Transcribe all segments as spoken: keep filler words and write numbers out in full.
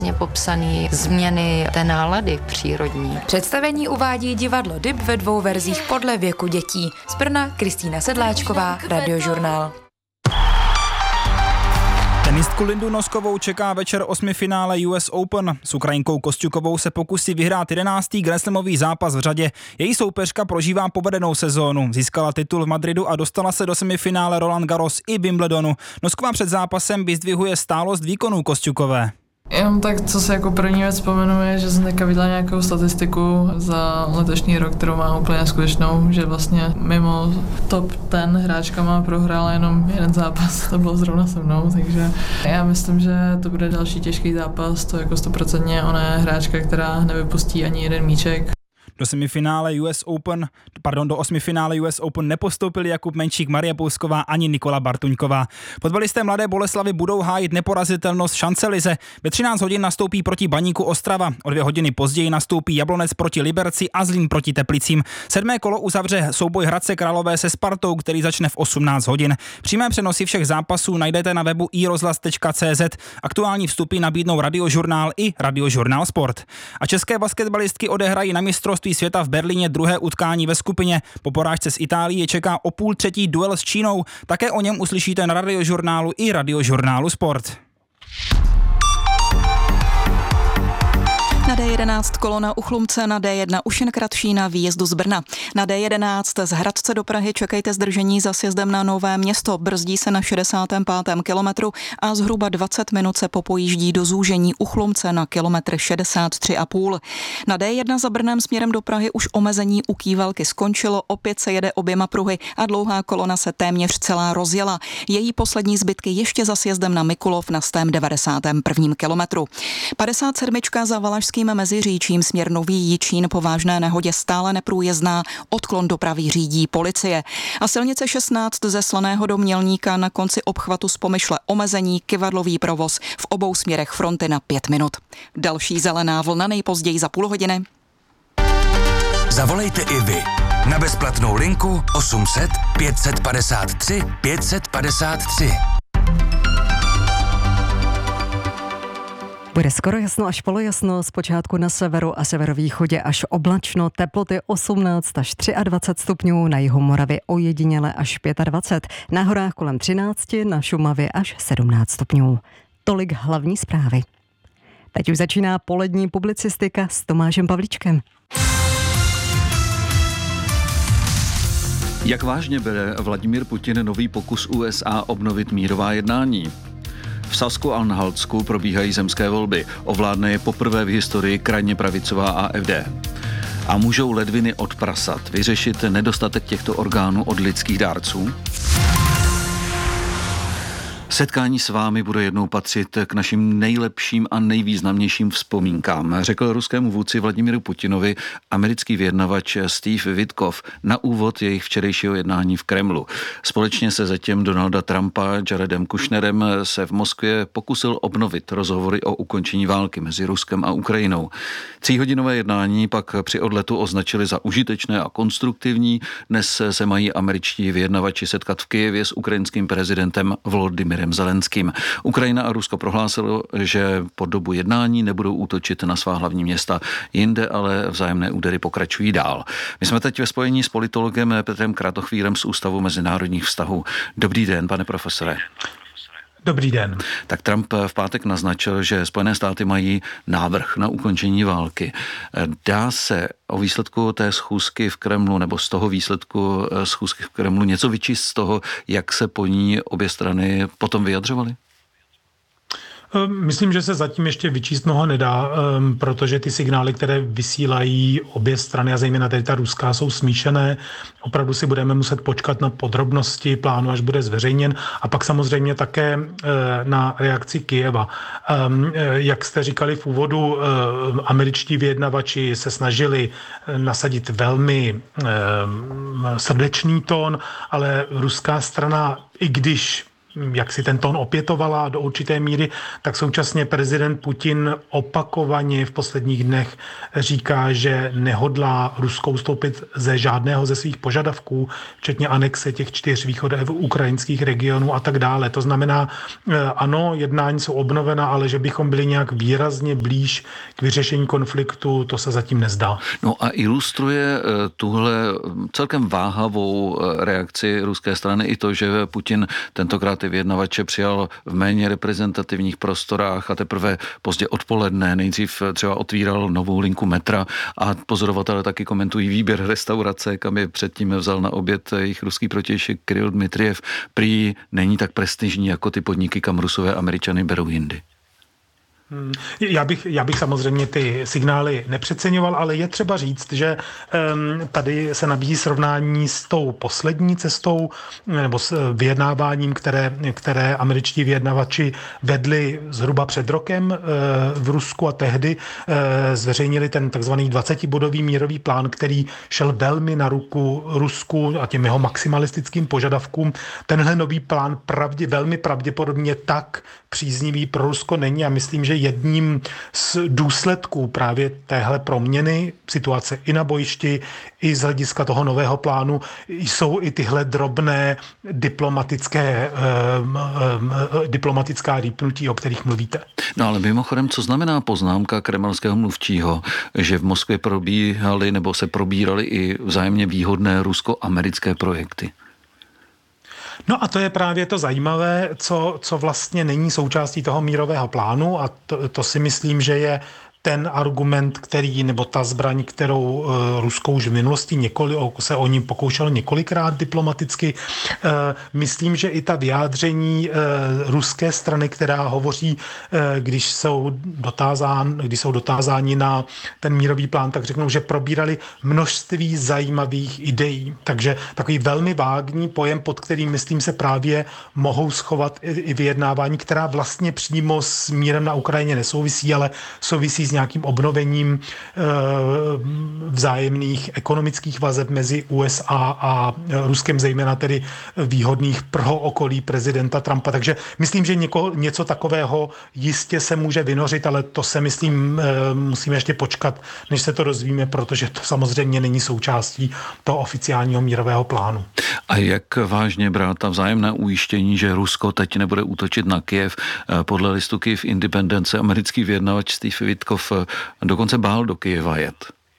Je popsaný změny té nálady přírodní. Představení uvádí divadlo D I B ve dvou verzích podle věku dětí. Z Brna Kristýna Sedláčková, Radiožurnál. Tenistku Lindu Noskovou čeká večer osmifinále U S Open. S Ukrajinkou Kostjukovou se pokusí vyhrát jedenáctý grandslamový zápas v řadě. Její soupeřka prožívá povedenou sezónu. Získala titul v Madridu a dostala se do semifinále Roland Garros i Wimbledonu. Nosková před zápasem vyzdvihuje stálost výkonů Kostjukové. Jenom tak, co se jako první věc vzpomenu, je, že jsem teďka viděla nějakou statistiku za letošní rok, kterou mám úplně neskutečnou, že vlastně mimo top ten hráčka má prohrála jenom jeden zápas, to bylo zrovna se mnou, takže já myslím, že to bude další těžký zápas, to jako stoprocentně ona je hráčka, která nevypustí ani jeden míček. Do semifinále U S Open, pardon, do osmifinále U S Open nepostoupili Jakub Menčík, Marie Pousková ani Nikola Bartuňková. Fotbalisté Mladé Boleslavi budou hájit neporazitelnost Šancelize. Ve třináct hodin nastoupí proti Baníku Ostrava. O dvě hodiny později nastoupí Jablonec proti Liberci a Zlín proti Teplicím. Sedmé kolo uzavře souboj Hradce Králové se Spartou, který začne v osmnáct hodin. Přímé přenosy všech zápasů najdete na webu i rozhlas tečka cé zet. Aktuální vstupy nabídnou Radiožurnál i Radiožurnál Sport. A české basketbalistky odehrají na mistrovství světa v Berlíně druhé utkání ve skupině. Po porážce z Itálie je čeká o půl třetí duel s Čínou. Také o něm uslyšíte na Radiožurnálu i Radiožurnálu Sport. Na D jedenáct kolona u Chlumce, na D jedna už jen kratší na výjezdu z Brna. Na D jedenáct z Hradce do Prahy čekejte zdržení za sjezdem na Nové Město. Brzdí se na šedesátém pátém kilometru a zhruba dvacet minut se popojíždí do zúžení u Chlumce na kilometr šedesát tři a půl. Na D jedna za Brnem směrem do Prahy už omezení u Kývalky skončilo, opět se jede oběma pruhy a dlouhá kolona se téměř celá rozjela. Její poslední zbytky ještě za sjezdem na Mikulov na stém devadesátém prvním kilometru. padesát sedm za Valašským Meziříčím směr Nový Jičín po vážné nehodě stále neprůjezdná, odklon dopravy řídí policie. A silnice šestnáct ze Slaného do Mělníka na konci obchvatu z Pomyšle omezení, kyvadlový provoz v obou směrech fronty na pět minut. Další zelená vlna nejpozději za půl hodiny. Zavolejte i vy na bezplatnou linku osm set pět set padesát tři pět set padesát tři. Bude skoro jasno až polojasno, zpočátku na severu a severovýchodě až oblačno, teploty osmnáct až dvacet tři stupňů, na jihu Moravy ojediněle až dvacet pět, na horách kolem třináct, na Šumavě až sedmnáct stupňů. Tolik hlavní zprávy. Teď už začíná polední publicistika s Tomášem Pavlíčkem. Jak vážně bere Vladimír Putin nový pokus U S A obnovit mírová jednání? V Sasku-Anhaltsku probíhají zemské volby. Ovládne je poprvé v historii krajně pravicová A F D. A můžou ledviny od prasat vyřešit nedostatek těchto orgánů od lidských dárců? Setkání s vámi bude jednou patřit k našim nejlepším a nejvýznamnějším vzpomínkám, řekl ruskému vůdci Vladimíru Putinovi americký vyjednavač Steve Witkoff na úvod jejich včerejšího jednání v Kremlu. Společně se zatím Donalda Trumpa Jaredem Kushnerem se v Moskvě pokusil obnovit rozhovory o ukončení války mezi Ruskem a Ukrajinou. Tříhodinové jednání pak při odletu označili za užitečné a konstruktivní. Dnes se mají američtí vyjednavači setkat v Kyjevě s ukrajinským prezidentem Volodymyrem Zelenským. Ukrajina a Rusko prohlásilo, že po dobu jednání nebudou útočit na svá hlavní města. Jinde ale vzájemné údery pokračují dál. My jsme teď ve spojení s politologem Petrem Kratochvílem z Ústavu mezinárodních vztahů. Dobrý den, pane profesore. Dobrý den. Tak Trump v pátek naznačil, že Spojené státy mají návrh na ukončení války. Dá se o výsledku té schůzky v Kremlu nebo z toho výsledku schůzky v Kremlu něco vyčíst z toho, jak se po ní obě strany potom vyjadřovaly? Myslím, že se zatím ještě vyčíst mnoho nedá, protože ty signály, které vysílají obě strany a zejména tedy ta ruská, jsou smíšené. Opravdu si budeme muset počkat na podrobnosti plánu, až bude zveřejněn, a pak samozřejmě také na reakci Kyjeva. Jak jste říkali v úvodu, američtí vyjednavači se snažili nasadit velmi srdečný tón, ale ruská strana, i když jak si ten tón opětovala do určité míry, tak současně prezident Putin opakovaně v posledních dnech říká, že nehodlá Rusko ustoupit ze žádného ze svých požadavků, včetně anexe těch čtyř východoukrajinských regionů a tak dále. To znamená, ano, jednání jsou obnovena, ale že bychom byli nějak výrazně blíž k vyřešení konfliktu, to se zatím nezdá. No a ilustruje tuhle celkem váhavou reakci ruské strany i to, že Putin tentokrát ty vyjednavače přijal v méně reprezentativních prostorách a teprve pozdě odpoledne nejdřív třeba otvíral novou linku metra a pozorovatelé taky komentují výběr restaurace, kam je předtím vzal na oběd jejich ruský protějšek Kiril Dmitrijev. Prý není tak prestižní jako ty podniky, kam Rusové Američany berou jindy. Já bych, já bych samozřejmě ty signály nepřeceňoval, ale je třeba říct, že um, tady se nabízí srovnání s tou poslední cestou nebo s vyjednáváním, které, které američtí vyjednavači vedli zhruba před rokem uh, v Rusku a tehdy uh, zveřejnili ten takzvaný dvacetibodový mírový plán, který šel velmi na ruku Rusku a těm jeho maximalistickým požadavkům. Tenhle nový plán pravdě, velmi pravděpodobně tak příznivý pro Rusko není a myslím, že jedním z důsledků právě téhle proměny situace i na bojišti, i z hlediska toho nového plánu jsou i tyhle drobné diplomatické, eh, eh, diplomatická rýpnutí, o kterých mluvíte. No ale mimochodem, co znamená poznámka kremelského mluvčího, že v Moskvě probíhaly nebo se probíraly i vzájemně výhodné rusko-americké projekty? No a to je právě to zajímavé, co, co vlastně není součástí toho mírového plánu a to, to si myslím, že je ten argument, který, nebo ta zbraň, kterou uh, Rusko už v minulosti několi, se o ní pokoušelo několikrát diplomaticky. Uh, myslím, že i ta vyjádření uh, ruské strany, která hovoří, uh, když jsou dotázán, když jsou dotázáni na ten mírový plán, tak řeknou, že probírali množství zajímavých ideí. Takže takový velmi vágní pojem, pod kterým, myslím, se právě mohou schovat i, i vyjednávání, která vlastně přímo s mírem na Ukrajině nesouvisí, ale souvisí s nějakým obnovením e, vzájemných ekonomických vazeb mezi U S A a Ruskem, zejména tedy výhodných pro okolí prezidenta Trumpa. Takže myslím, že něko, něco takového jistě se může vynořit, ale to se myslím, e, musíme ještě počkat, než se to dozvíme, protože to samozřejmě není součástí toho oficiálního mírového plánu. A jak vážně brát ta vzájemná ujištění, že Rusko teď nebude útočit na Kyjev? Podle listu Kyiv Independence americký vyjednavač Steve Witkov dokonce bál do Kyjeva jet.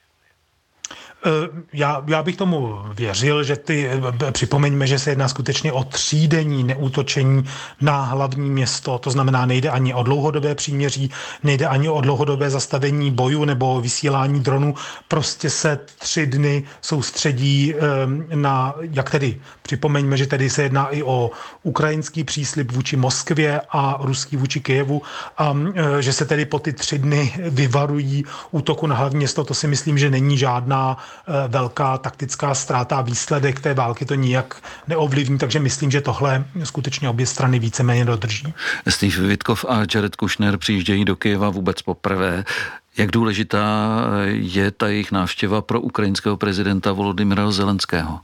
Já, já bych tomu věřil, že ty, připomeňme, že se jedná skutečně o třídenní neútočení na hlavní město, to znamená nejde ani o dlouhodobé příměří, nejde ani o dlouhodobé zastavení bojů nebo vysílání dronů, prostě se tři dny soustředí na, jak tedy, připomeňme, že tedy se jedná i o ukrajinský příslib vůči Moskvě a ruský vůči Kyjevu a že se tedy po ty tři dny vyvarují útoku na hlavní město, to si myslím, že není žádná velká taktická ztráta a výsledek té války to nijak neovlivní, takže myslím, že tohle skutečně obě strany víceméně dodrží. Steve Witkov a Jared Kushner přijíždějí do Kyjeva vůbec poprvé. Jak důležitá je ta jejich návštěva pro ukrajinského prezidenta Volodymyra Zelenského?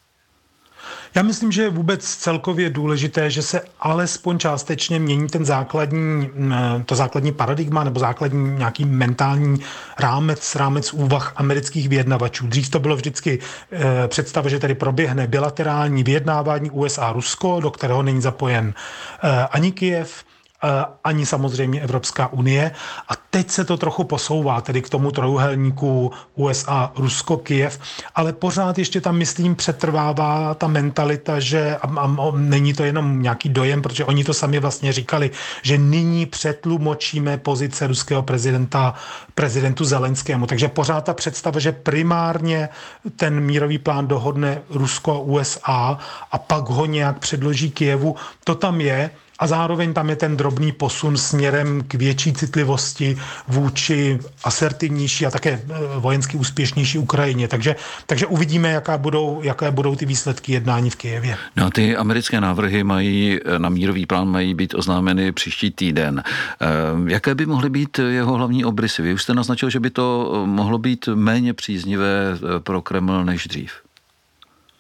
Já myslím, že je vůbec celkově důležité, že se alespoň částečně mění ten základní, to základní paradigma nebo základní nějaký mentální rámec, rámec úvah amerických vyjednavačů. Dřív to bylo vždycky eh, představa, že tady proběhne bilaterální vyjednávání U S A Rusko, do kterého není zapojen eh, ani Kyjev, ani samozřejmě Evropská unie. A teď se to trochu posouvá, tedy k tomu trojuhelníku U S A, Rusko, Kyjev, ale pořád ještě tam, myslím, přetrvává ta mentalita, že a, a, a není to jenom nějaký dojem, protože oni to sami vlastně říkali, že nyní přetlumočíme pozice ruského prezidenta prezidentu Zelenskému. Takže pořád ta představa, že primárně ten mírový plán dohodne Rusko a U S A a pak ho nějak předloží Kyjevu, to tam je. A zároveň tam je ten drobný posun směrem k větší citlivosti vůči asertivnější a také vojensky úspěšnější Ukrajině. Takže, takže uvidíme, jaká budou, jaké budou ty výsledky jednání v Kyjevě. No a ty americké návrhy mají, na mírový plán mají být oznámeny příští týden. Jaké by mohly být jeho hlavní obrysy? Vy už jste naznačil, že by to mohlo být méně příznivé pro Kreml než dřív.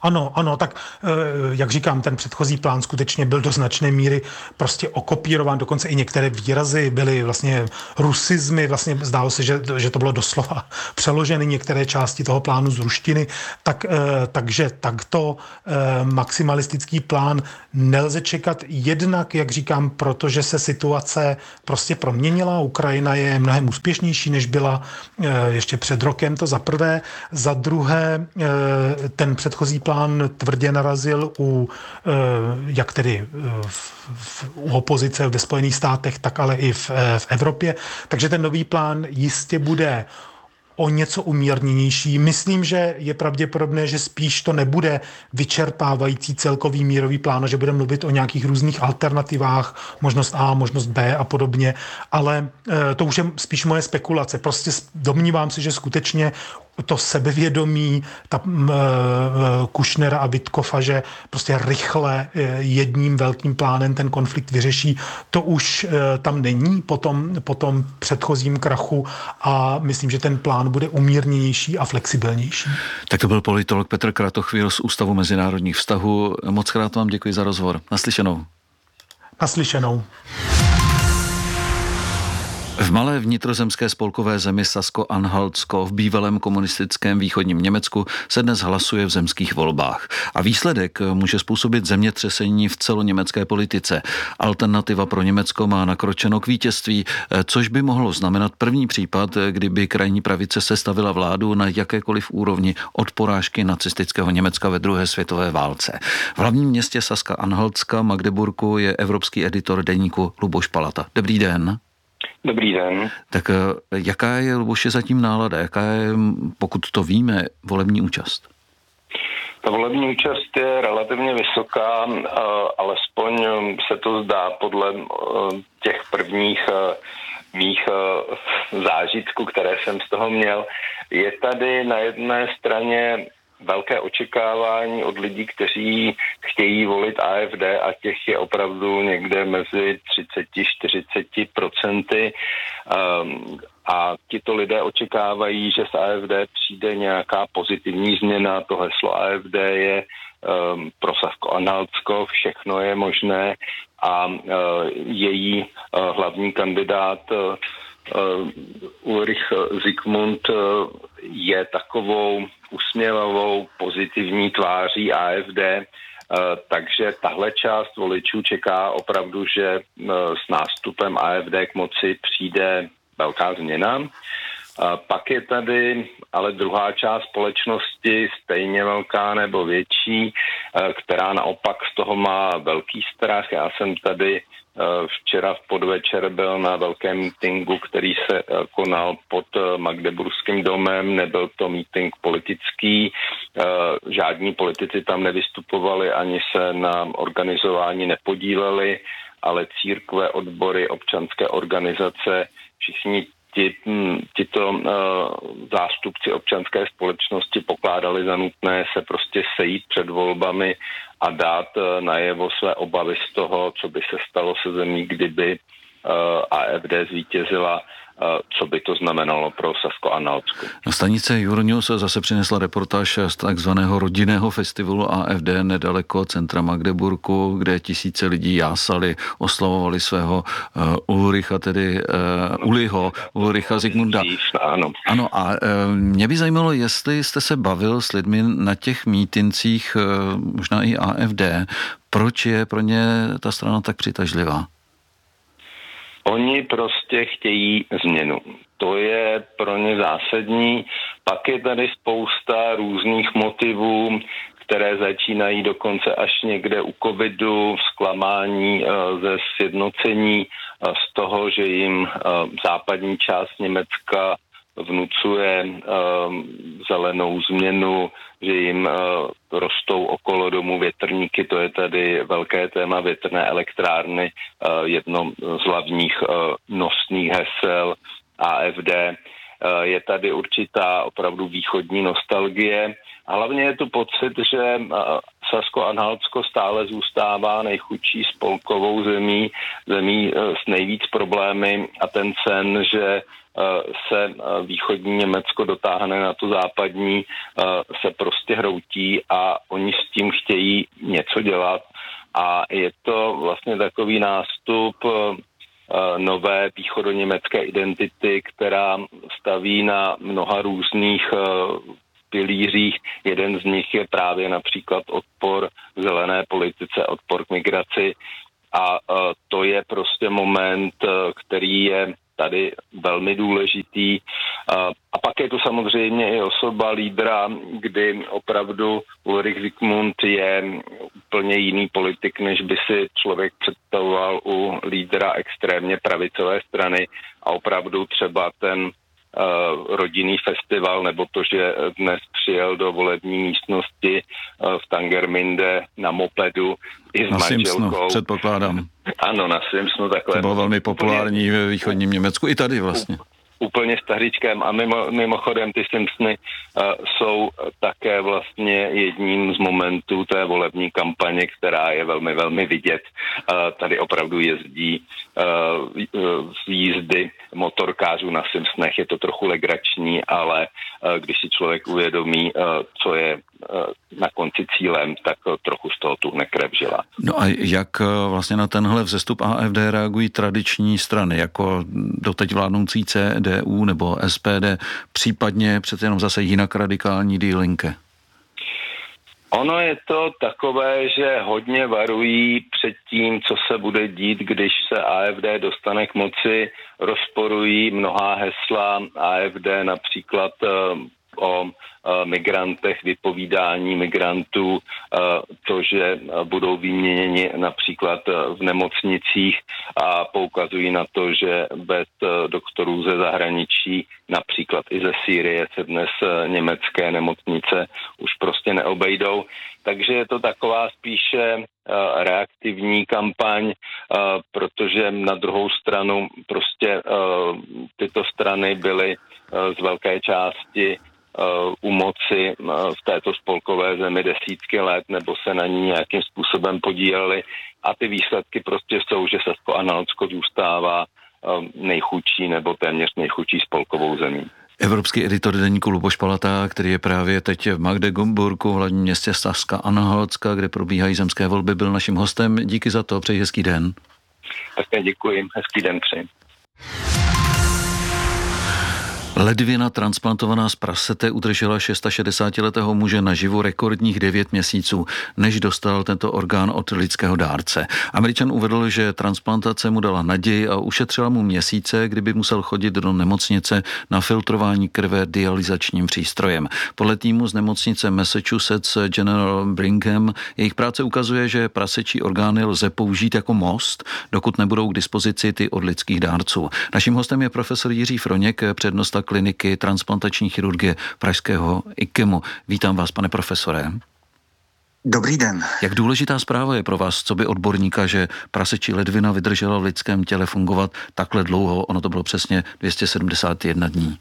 Ano, ano, tak jak říkám, ten předchozí plán skutečně byl do značné míry prostě okopírován, dokonce i některé výrazy byly vlastně rusizmy, vlastně zdálo se, že, že to bylo doslova přeloženy některé části toho plánu z ruštiny, tak, takže takto maximalistický plán nelze čekat jednak, jak říkám, protože se situace prostě proměnila, Ukrajina je mnohem úspěšnější, než byla ještě před rokem, to za prvé, za druhé ten předchozí plán plán tvrdě narazil u, jak tedy v, v, u opozice ve Spojených státech, tak ale i v, v Evropě. Takže ten nový plán jistě bude o něco umírněnější. Myslím, že je pravděpodobné, že spíš to nebude vyčerpávající celkový mírový plán, že bude mluvit o nějakých různých alternativách, možnost A, možnost B a podobně, ale to už je spíš moje spekulace. Prostě domnívám se, že skutečně to sebevědomí, ta Kušnera a Witkoffa, že prostě rychle jedním velkým plánem ten konflikt vyřeší, to už tam není po tom, po tom předchozím krachu a myslím, že ten plán bude umírněnější a flexibilnější. Tak to byl politolog Petr Kratochvíl z Ústavu mezinárodních vztahů. Moc krát vám děkuji za rozhovor. Naslyšenou. Naslyšenou. V malé vnitrozemské spolkové zemi Sasko-Anhaltsko v bývalém komunistickém východním Německu se dnes hlasuje v zemských volbách. A výsledek může způsobit zemětřesení v celoněmecké politice. Alternativa pro Německo má nakročeno k vítězství, což by mohlo znamenat první případ, kdyby krajní pravice sestavila vládu na jakékoliv úrovni od porážky nacistického Německa ve druhé světové válce. V hlavním městě Saska-Anhaltska Magdeburku je evropský editor deníku Luboš Palata. Dobrý den. Dobrý den. Tak jaká je, Luboši, zatím nálada? Jaká je, pokud to víme, volební účast? Ta volební účast je relativně vysoká, alespoň se to zdá podle těch prvních mých zážitků, které jsem z toho měl. Je tady na jedné straně velké očekávání od lidí, kteří chtějí volit A F D a těch je opravdu někde mezi třicet až čtyřicet procenty a tito lidé očekávají, že z A F D přijde nějaká pozitivní změna. To heslo A F D je um, pro Sasko-Anhaltsko, všechno je možné a uh, její uh, hlavní kandidát uh, Uh, Ulrich Zikmund uh, je takovou usměvavou pozitivní tváří A F D, uh, takže tahle část voličů čeká opravdu, že uh, s nástupem A F D k moci přijde velká změna. Uh, pak je tady ale druhá část společnosti stejně velká nebo větší, uh, která naopak z toho má velký strach. Já jsem tady včera v podvečer byl na velkém mítingu, který se konal pod Magdeburským domem. Nebyl to míting politický, žádní politici tam nevystupovali, ani se na organizování nepodíleli, ale církve, odbory, občanské organizace, všichni Ti, tito uh, zástupci občanské společnosti pokládali za nutné se prostě sejít před volbami a dát uh, najevo své obavy z toho, co by se stalo se zemí, kdyby uh, A F D zvítězila, uh, co by to znamenalo pro Sasko-Anhaltsko. Stanice Euronews zase přinesla reportáž z takzvaného rodinného festivalu A F D nedaleko centra Magdeburku, kde tisíce lidí jásali, oslavovali svého uh, Ulricha, tedy uh, Uliho, Ulricha Zikmunda. Ano. Ano, a uh, mě by zajímalo, jestli jste se bavil s lidmi na těch mítincích, uh, možná i A F D, proč je pro ně ta strana tak přitažlivá? Oni prostě chtějí změnu. To je pro ně zásadní. Pak je tady spousta různých motivů, které začínají dokonce až někde u covidu, zklamání ze sjednocení, z toho, že jim západní část Německa vnucuje uh, zelenou změnu, že jim uh, rostou okolo domu větrníky, to je tady velké téma větrné elektrárny, uh, jedno z hlavních uh, nosných hesel A F D. Uh, je tady určitá opravdu východní nostalgie a hlavně je tu pocit, že uh, Sasko-Anhaltsko stále zůstává nejchudší spolkovou zemí, zemí s nejvíc problémy a ten sen, že se východní Německo dotáhne na to západní, se prostě hroutí a oni s tím chtějí něco dělat. A je to vlastně takový nástup nové východoněmecké identity, která staví na mnoha různých pilířích. Jeden z nich je právě například odpor k zelené politice, odpor k migraci a to je prostě moment, který je tady velmi důležitý. A pak je to samozřejmě i osoba lídra, kdy opravdu Ulrich Zikmund je úplně jiný politik, než by si člověk představoval u lídra extrémně pravicové strany a opravdu třeba ten Uh, rodinný festival, nebo to, že dnes přijel do volební místnosti uh, v Tangerminde na mopedu i s na manželkou. Simpsonu, předpokládám. Ano, na Simpsonu takhle. To bylo velmi populární ve východním Německu, i tady vlastně. Úplně stařičkem a mimo, mimochodem ty Simpsony uh, jsou také vlastně jedním z momentů té volební kampaně, která je velmi, velmi vidět. Uh, tady opravdu jezdí uh, z jízdy motorkářů na Simpsonech, je to trochu legrační, ale uh, když si člověk uvědomí, uh, co je uh, na konci cílem, tak uh, trochu z toho tuhne krev žila. No a jak uh, vlastně na tenhle vzestup A F D reagují tradiční strany, jako doteď vládnoucí C D U nebo S P D, případně přece jenom zase jinak radikální Die Linke? Ono je to takové, že hodně varují před tím, co se bude dít, když se A F D dostane k moci, rozporují mnohá hesla A F D, například o migrantech, vypovídání migrantů, to, že budou vyměněni například v nemocnicích a poukazují na to, že bez doktorů ze zahraničí, například i ze Sýrie, se dnes německé nemocnice už prostě neobejdou. Takže je to taková spíše reaktivní kampaň, protože na druhou stranu prostě tyto strany byly z velké části u moci v této spolkové zemi desítky let nebo se na ní nějakým způsobem podíleli a ty výsledky prostě jsou, že Sasko-Anhaltsko zůstává nejchudší nebo téměř nejchudší spolkovou zemí. Evropský editor deníku Luboš Palata, který je právě teď v Magdeburgu, v hlavním městě Saska-Anhaltska, kde probíhají zemské volby, byl naším hostem. Díky za to, přeji hezký den. Také děkuji, hezký den přeji. Ledvina transplantovaná z prasete udržela šedesátišestiletého muže naživu rekordních devět měsíců, než dostal tento orgán od lidského dárce. Američan uvedl, že transplantace mu dala naději a ušetřila mu měsíce, kdyby musel chodit do nemocnice na filtrování krve dialyzačním přístrojem. Podle týmu z nemocnice Massachusetts General Brigham jejich práce ukazuje, že prasečí orgány lze použít jako most, dokud nebudou k dispozici ty od lidských dárců. Naším hostem je profesor Jiří Froněk, přednosta kliniky transplantační chirurgie pražského I K E M U. Vítám vás, pane profesore. Dobrý den. Jak důležitá zpráva je pro vás, co by odborníka, že prasečí ledvina vydržela v lidském těle fungovat takhle dlouho, ono to bylo přesně dvě stě sedmdesát jedna dní.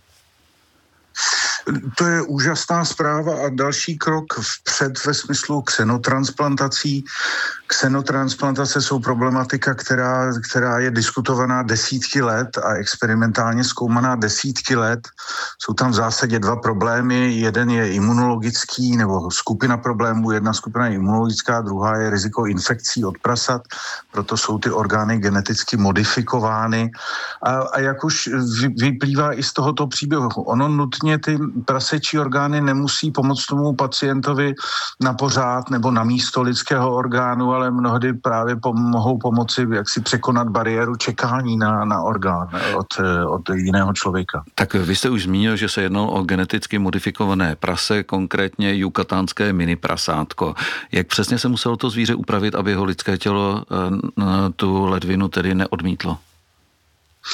To je úžasná zpráva a další krok vpřed ve smyslu xenotransplantací. Xenotransplantace jsou problematika, která, která je diskutovaná desítky let a experimentálně zkoumaná desítky let. Jsou tam v zásadě dva problémy. Jeden je imunologický, nebo skupina problémů. Jedna skupina je imunologická, druhá je riziko infekcí od prasat. Proto jsou ty orgány geneticky modifikovány. A, a jak už vyplývá i z tohoto příběhu, ono nutně ty prasečí orgány nemusí pomoct tomu pacientovi na pořád nebo na místo lidského orgánu, ale mnohdy právě mohou pomoci, jak si překonat bariéru čekání na, na orgán od, od jiného člověka. Tak vy jste už zmínil, že se jednalo o geneticky modifikované prase, konkrétně jukatánské mini prasátko. Jak přesně se muselo to zvíře upravit, aby jeho lidské tělo tu ledvinu tedy neodmítlo?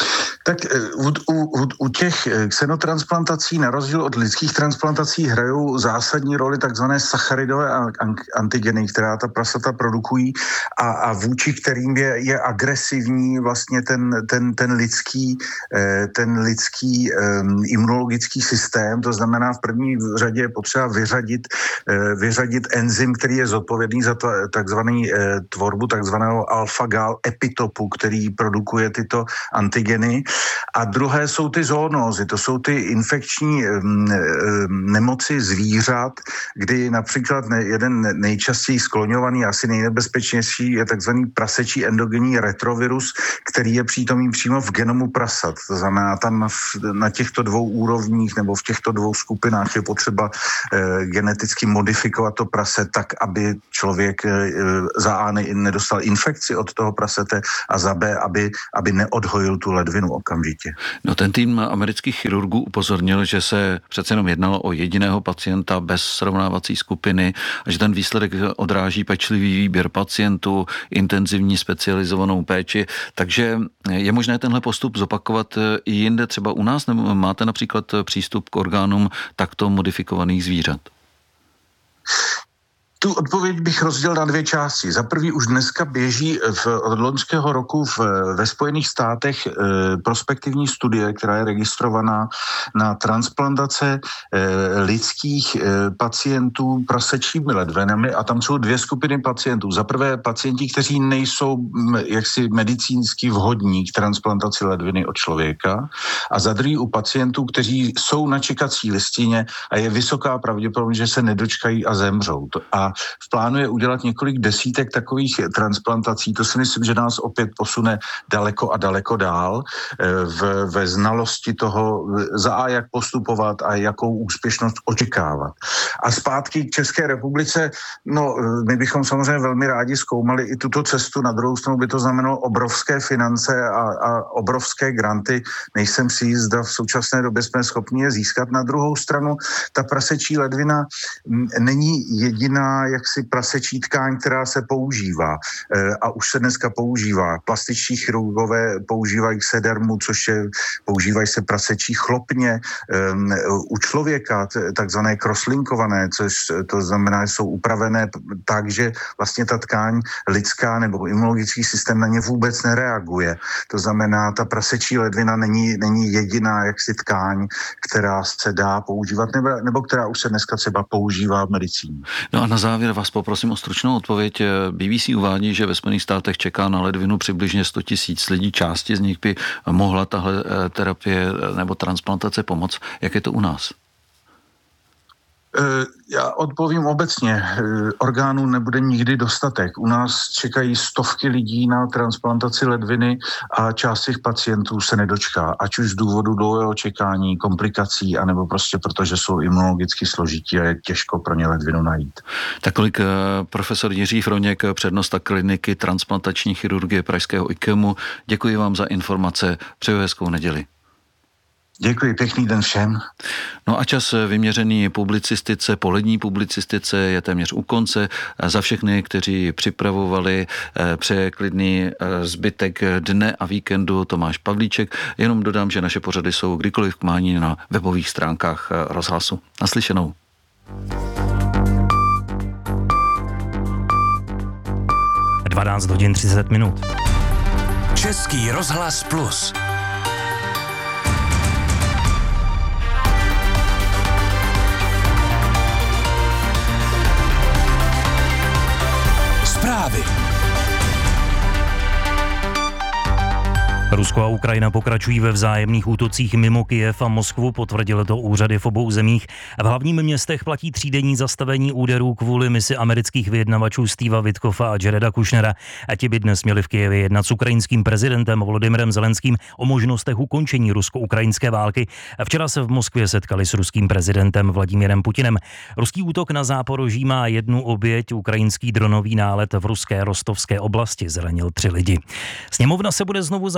Tak u, u, u těch xenotransplantací na rozdíl od lidských transplantací hrajou zásadní roli takzvané sacharidové antigeny, která ta prasata produkují a, a vůči kterým je, je agresivní vlastně ten, ten, ten lidský, ten lidský um, imunologický systém. To znamená, v první řadě je potřeba vyřadit, vyřadit enzym, který je zodpovědný za to, takzvaný tvorbu takzvaného alfa-gal epitopu, který produkuje tyto antigeny. A druhé jsou ty zoonózy, to jsou ty infekční um, nemoci zvířat, kdy například jeden nejčastěji skloňovaný, asi nejnebezpečnější je takzvaný prasečí endogenní retrovirus, který je přítomný přímo v genomu prasat. To znamená, tam na těchto dvou úrovních nebo v těchto dvou skupinách je potřeba eh, geneticky modifikovat to prase tak, aby člověk eh, za A nedostal infekci od toho prasete a za B, aby, aby neodhojil tu ledvinu okamžitě. No ten tým amerických chirurgů upozornil, že se přece jenom jednalo o jediného pacienta bez srovnávací skupiny a že ten výsledek odráží pečlivý výběr pacientů, intenzivní specializovanou péči, takže je možné tenhle postup zopakovat i jinde, třeba u nás, nebo máte například přístup k orgánům takto modifikovaných zvířat? Tu odpověď bych rozdělil na dvě části. Za prvý už dneska běží v, od loňského roku v, ve Spojených státech e, prospektivní studie, která je registrovaná na transplantace e, lidských e, pacientů prasečími ledvinami a tam jsou dvě skupiny pacientů. Za prvé pacienti, kteří nejsou m, jaksi medicínsky vhodní k transplantaci ledviny od člověka a za druhý u pacientů, kteří jsou na čekací listině a je vysoká pravděpodobnost, že se nedočkají a zemřou. A v plánu je udělat několik desítek takových transplantací. To si myslím, že nás opět posune daleko a daleko dál v, ve znalosti toho, za A, jak postupovat a jakou úspěšnost očekávat. A zpátky k České republice, no my bychom samozřejmě velmi rádi zkoumali i tuto cestu. Na druhou stranu by to znamenalo obrovské finance a, a obrovské granty. Nejsem si jist, zda v současné době jsme schopni je získat. Na druhou stranu ta prasečí ledvina není jediná jaksi prasečí tkáň, která se používá a už se dneska používá. Plastiční chirurgové používají sedermu, což je, používají se prasečí chlopně. U člověka takzvané crosslinkované, což to znamená, že jsou upravené tak, že vlastně ta tkáň lidská nebo imunologický systém na ně vůbec nereaguje. To znamená, ta prasečí ledvina není, není jediná jaksi tkáň, která se dá používat nebo, nebo která už se dneska třeba používá v medicíně. No a na závěr vás poprosím o stručnou odpověď. B B C uvádí, že ve Spojených státech čeká na ledvinu přibližně sto tisíc lidí. Části z nich by mohla tahle terapie nebo transplantace pomoct. Jak je to u nás? Já odpovím obecně. Orgánů nebude nikdy dostatek. U nás čekají stovky lidí na transplantaci ledviny a část těch pacientů se nedočká. Ať už z důvodu dlouhého čekání, komplikací, anebo prostě protože jsou imunologicky složití a je těžko pro ně ledvinu najít. Tak kolik profesor Jiří Froněk, přednosta kliniky transplantační chirurgie pražského IKEMu. Děkuji vám za informace. Přeju hezkou neděli. Děkuji, pěkný den všem. No a čas vyměřený publicistice, polední publicistice je téměř u konce. Za všechny, kteří připravovali přeje klidný zbytek dne a víkendu Tomáš Pavlíček. Jenom dodám, že naše pořady jsou kdykoliv k mání na webových stránkách Rozhlasu. Naslyšenou. dvanáct hodin třicet minut. Český rozhlas plus. Zprávy. Rusko a Ukrajina pokračují ve vzájemných útocích mimo Kyjev a Moskvu, potvrdily to úřady v obou zemích. V hlavních městech platí třídenní zastavení úderů kvůli misi amerických vyjednavačů Steva Witkoffa a Jareda Kushnera. A ti by dnes měli v Kyjevě jednat s ukrajinským prezidentem Volodymyrem Zelenským o možnostech ukončení rusko-ukrajinské války. Včera se v Moskvě setkali s ruským prezidentem Vladimírem Putinem. Ruský útok na Záporoží má jednu oběť, ukrajinský dronový nálet v ruské rostovské oblasti zranil tři lidi. Sněmovna se bude znovu zabývat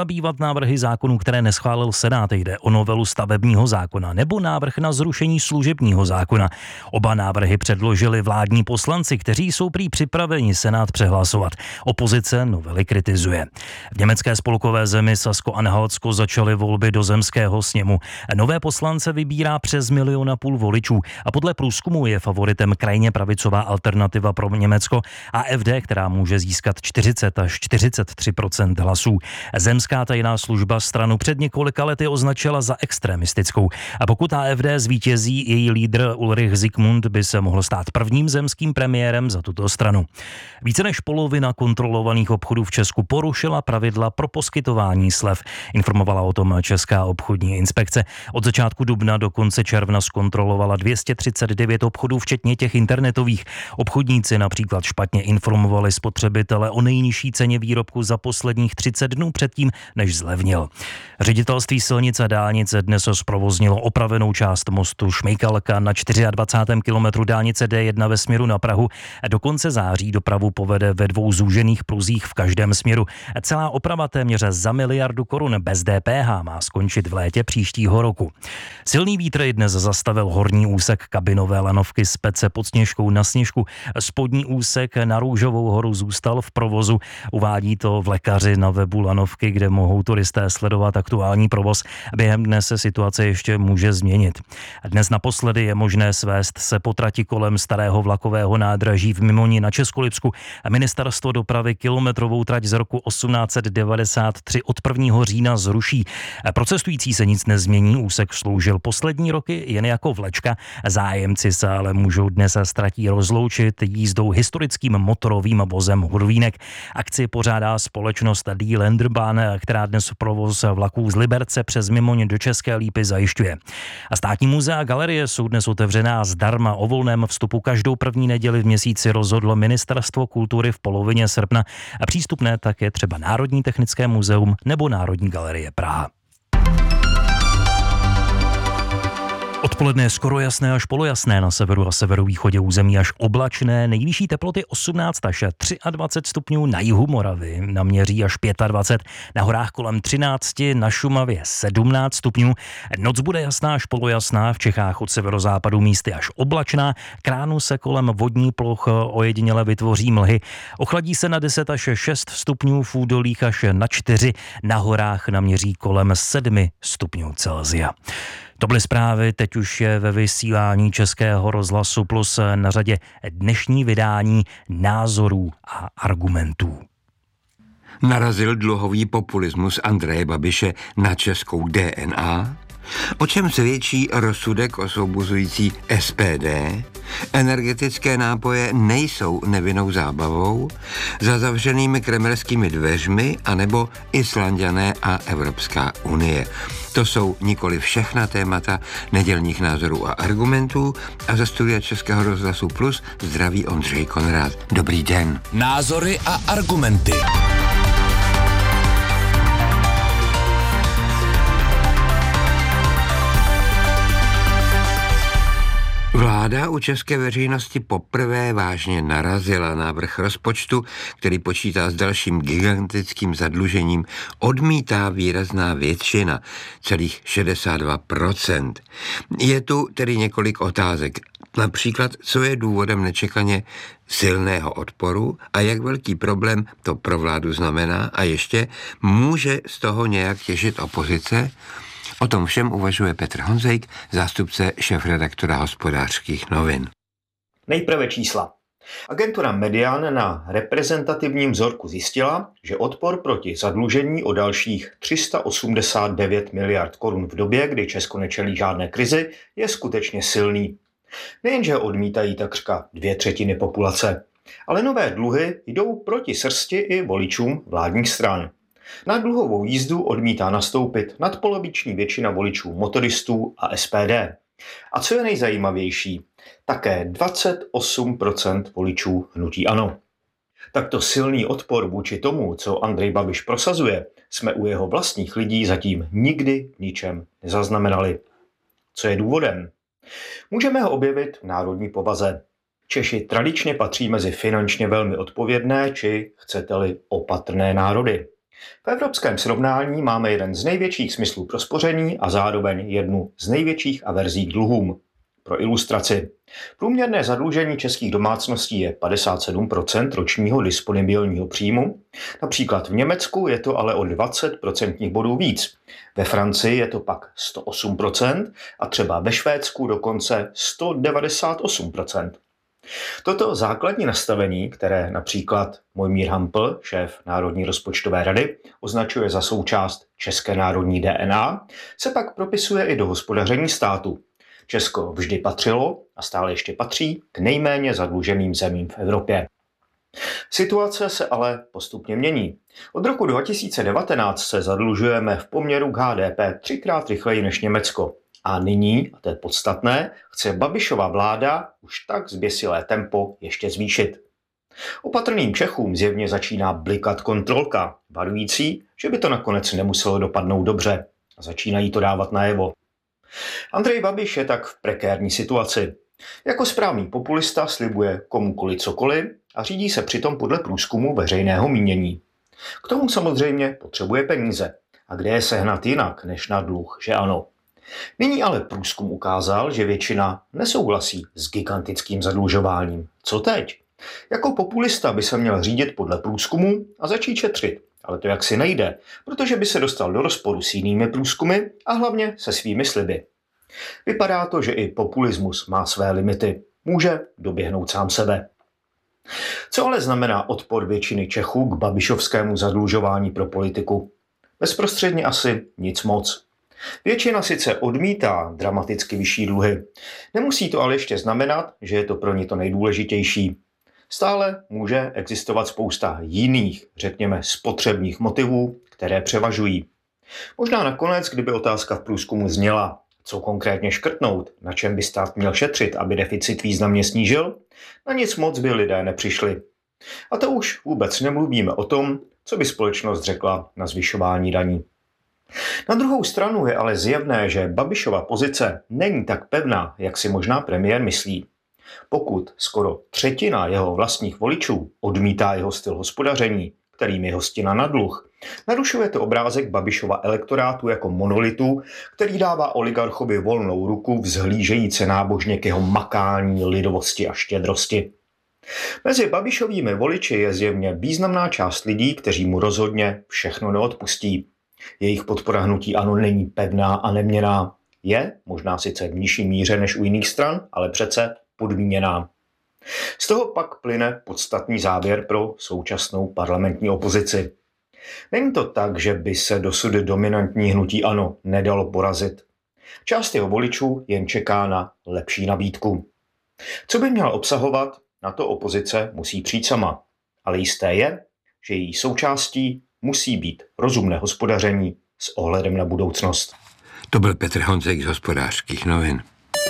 návrhy zákonů, které neschválil Senát. Jde o novelu stavebního zákona nebo návrh na zrušení služebního zákona. Oba návrhy předložili vládní poslanci, kteří jsou prý připraveni Senát přehlasovat. Opozice novely kritizuje. V německé spolkové zemi Sasko-Anhaltsko začaly volby do zemského sněmu. Nové poslance vybírá přes milion a půl voličů a podle průzkumu je favoritem krajně pravicová Alternativa pro Německo A F D, která může získat čtyřicet až čtyřicet tři procent hlasů. Zemská tajná služba stranu před několika lety označila za extremistickou. A pokud A F D zvítězí, její lídr Ulrich Zikmund by se mohl stát prvním zemským premiérem za tuto stranu. Více než polovina kontrolovaných obchodů v Česku porušila pravidla pro poskytování slev. Informovala o tom Česká obchodní inspekce. Od začátku dubna do konce června zkontrolovala dvě stě třicet devět obchodů, včetně těch internetových. Obchodníci například špatně informovali spotřebitele o nejnižší ceně výrobku za posledních třicet dnů předtím, než zlevnil. Ředitelství silnic a dálnic dnes zprovoznilo opravenou část mostu Šmejkalka na dvacátém čtvrtém kilometru dálnice D jedna ve směru na Prahu. Do konce září dopravu povede ve dvou zúžených pruzích v každém směru. Celá oprava téměř za miliardu korun bez D P H má skončit v létě příštího roku. Silný vítr i dnes zastavil horní úsek kabinové lanovky z Pece pod Sněžkou na Sněžku. Spodní úsek na Růžovou horu zůstal v provozu. Uvádí to vlekaři na webu lanovky, kde mohou turisté sledovat aktuální provoz. Během dne se situace ještě může změnit. Dnes naposledy je možné svést se po trati kolem starého vlakového nádraží v Mimoni na Českolipsku. Ministerstvo dopravy kilometrovou trať z roku osmnáct set devadesát tři od prvního října zruší. Pro cestující se nic nezmění, úsek sloužil poslední roky jen jako vlečka. Zájemci se ale můžou dnes s tratí rozloučit jízdou historickým motorovým vozem Hurvínek. Akci pořádá společnost D. Lenderbahn, která dnes provoz vlaků z Liberce přes Mimoň do České Lípy zajišťuje. A státní muzea a galerie jsou dnes otevřená zdarma. O volném vstupu každou první neděli v měsíci rozhodlo Ministerstvo kultury v polovině srpna. A přístupné tak je třeba Národní technické muzeum nebo Národní galerie Praha. Odpoledne je skoro jasné až polojasné, na severu a severovýchodě území až oblačné, nejvyšší teploty osmnáct až dvacet tři stupňů, na jihu Moravy naměří až dvacet pět, na horách kolem třináct, na Šumavě sedmnáct stupňů, noc bude jasná až polojasná, v Čechách od severozápadu místy až oblačná, k ránu se kolem vodní ploch ojediněle vytvoří mlhy, ochladí se na deset až šest stupňů, v údolích až na čtyři, na horách naměří kolem sedm stupňů Celsia. To byly zprávy, teď už je ve vysílání Českého rozhlasu Plus na řadě dnešní vydání Názorů a argumentů. Narazil dluhový populismus Andreje Babiše na českou D N A? O čem svědčí rozsudek osvobozující S P D? Energetické nápoje nejsou nevinnou zábavou, za zavřenými kremelskými dveřmi anebo Islanďané a Evropská unie. To jsou nikoli všechna témata nedělních názorů a argumentů a ze studia Českého rozhlasu Plus zdraví Ondřej Konrád. Dobrý den. Názory a argumenty. Vláda u české veřejnosti poprvé vážně narazila. Návrh rozpočtu, který počítá s dalším gigantickým zadlužením, odmítá výrazná většina, celých šedesát dva procent. Je tu tedy několik otázek. Například, co je důvodem nečekaně silného odporu a jak velký problém to pro vládu znamená a ještě může z toho nějak těžit opozice? O tom všem uvažuje Petr Honzejk, zástupce šéfredaktora Hospodářských novin. Nejprve čísla. Agentura Median na reprezentativním vzorku zjistila, že odpor proti zadlužení o dalších tři sta osmdesát devět miliard korun v době, kdy Česko nečelí žádné krizi, je skutečně silný. Nejenže odmítají takřka dvě třetiny populace, ale nové dluhy jdou proti srsti i voličům vládních stran. Na dluhovou jízdu odmítá nastoupit nadpoloviční většina voličů motoristů a S P D. A co je nejzajímavější, také dvacet osm procent voličů hnutí ANO. Takto silný odpor vůči tomu, co Andrej Babiš prosazuje, jsme u jeho vlastních lidí zatím nikdy v ničem nezaznamenali. Co je důvodem? Můžeme ho objevit v národní povaze. Češi tradičně patří mezi finančně velmi odpovědné či, chcete-li, opatrné národy. V evropském srovnání máme jeden z největších smyslů pro spoření a zároveň jednu z největších averzí k dluhům. Pro ilustraci. Průměrné zadlužení českých domácností je padesát sedm procent ročního disponibilního příjmu. Například v Německu je to ale o dvacet procentních bodů víc. Ve Francii je to pak sto osm procent a třeba ve Švédsku dokonce sto devadesát osm procent. Toto základní nastavení, které například Mojmír Hampl, šéf Národní rozpočtové rady, označuje za součást české národní D N A, se pak propisuje i do hospodaření státu. Česko vždy patřilo a stále ještě patří k nejméně zadluženým zemím v Evropě. Situace se ale postupně mění. Od roku dva tisíce devatenáct se zadlužujeme v poměru k H D P třikrát rychleji než Německo. A nyní, a to je podstatné, chce Babišova vláda už tak zběsilé tempo ještě zvýšit. Opatrným Čechům zjevně začíná blikat kontrolka, varující, že by to nakonec nemuselo dopadnout dobře. A začínají to dávat najevo. Andrej Babiš je tak v prekérní situaci. Jako správný populista slibuje komukoli cokoliv a řídí se přitom podle průzkumu veřejného mínění. K tomu samozřejmě potřebuje peníze. A kde je sehnat jinak než na dluh, že ano? Nyní ale průzkum ukázal, že většina nesouhlasí s gigantickým zadlužováním. Co teď? Jako populista by se měl řídit podle průzkumu a začít šetřit. Ale to jaksi nejde, protože by se dostal do rozporu s jinými průzkumy a hlavně se svými sliby. Vypadá to, že i populismus má své limity. Může doběhnout sám sebe. Co ale znamená odpor většiny Čechů k babišovskému zadlužování pro politiku? Bezprostředně asi nic moc. Většina sice odmítá dramaticky vyšší dluhy. Nemusí to ale ještě znamenat, že je to pro ně to nejdůležitější. Stále může existovat spousta jiných, řekněme, spotřebních motivů, které převažují. Možná nakonec, kdyby otázka v průzkumu zněla, co konkrétně škrtnout, na čem by stát měl šetřit, aby deficit významně snížil, na nic moc by lidé nepřišli. A to už vůbec nemluvíme o tom, co by společnost řekla na zvyšování daní. Na druhou stranu je ale zjevné, že Babišova pozice není tak pevná, jak si možná premiér myslí. Pokud skoro třetina jeho vlastních voličů odmítá jeho styl hospodaření, kterým je hostina na dluh, narušuje to obrázek Babišova elektorátu jako monolitu, který dává oligarchovi volnou ruku vzhlížejíce nábožně k jeho makání, lidovosti a štědrosti. Mezi Babišovými voliči je zjevně významná část lidí, kteří mu rozhodně všechno neodpustí. Jejich podpora hnutí ANO není pevná a neměnná. Je, možná sice v nižší míře než u jiných stran, ale přece podmíněná. Z toho pak plyne podstatný závěr pro současnou parlamentní opozici. Není to tak, že by se dosud dominantní hnutí ANO nedalo porazit. Část jeho voličů jen čeká na lepší nabídku. Co by měla obsahovat, na to opozice musí přijít sama. Ale jisté je, že její součástí musí být rozumné hospodaření s ohledem na budoucnost. To byl Petr Honzek z Hospodářských novin.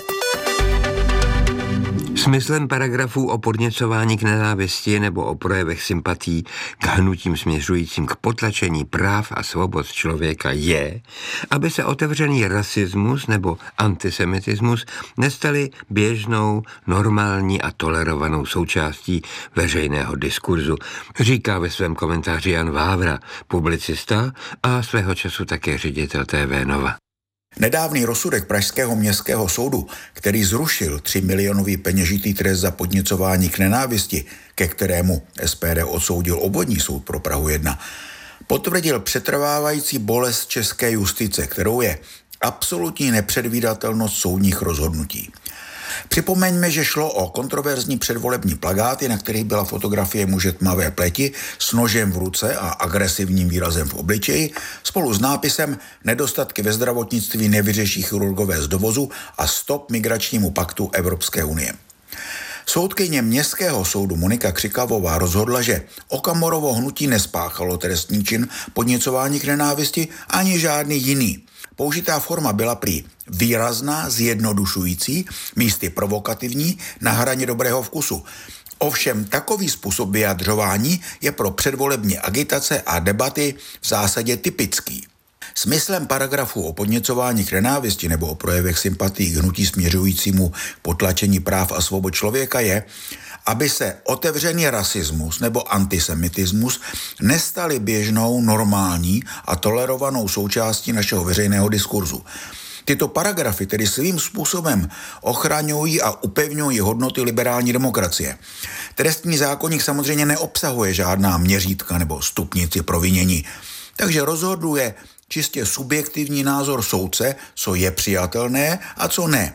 Smyslem paragrafů o podněcování k nenávisti nebo o projevech sympatí k hnutím směřujícím k potlačení práv a svobod člověka je, aby se otevřený rasismus nebo antisemitismus nestaly běžnou, normální a tolerovanou součástí veřejného diskurzu, říká ve svém komentáři Jan Vávra, publicista a svého času také ředitel T V Nova. Nedávný rozsudek Pražského městského soudu, který zrušil třimilionový peněžitý trest za podněcování k nenávisti, ke kterému S P D odsoudil obvodní soud pro Prahu jedna, potvrdil přetrvávající bolest české justice, kterou je absolutní nepředvídatelnost soudních rozhodnutí. Připomeňme, že šlo o kontroverzní předvolební plakáty, na kterých byla fotografie muže tmavé pleti s nožem v ruce a agresivním výrazem v obličeji, spolu s nápisem Nedostatky ve zdravotnictví nevyřeší chirurgové z dovozu a stop migračnímu paktu Evropské unie. Soudkyně Městského soudu Monika Křikavová rozhodla, že Okamorovo hnutí nespáchalo trestný čin podněcování k nenávisti ani žádný jiný. Použitá forma byla prý výrazná, zjednodušující, místy provokativní, na hraně dobrého vkusu. Ovšem takový způsob vyjadřování je pro předvolební agitace a debaty v zásadě typický. Smyslem paragrafu o podněcování k nenávisti nebo o projevech sympatií k hnutí směřujícímu potlačení práv a svobod člověka je, aby se otevřený rasismus nebo antisemitismus nestaly běžnou, normální a tolerovanou součástí našeho veřejného diskurzu. Tyto paragrafy tedy svým způsobem ochraňují a upevňují hodnoty liberální demokracie. Trestní zákoník samozřejmě neobsahuje žádná měřítka nebo stupnici provinění, takže rozhoduje čistě subjektivní názor soudce, co je přijatelné a co ne.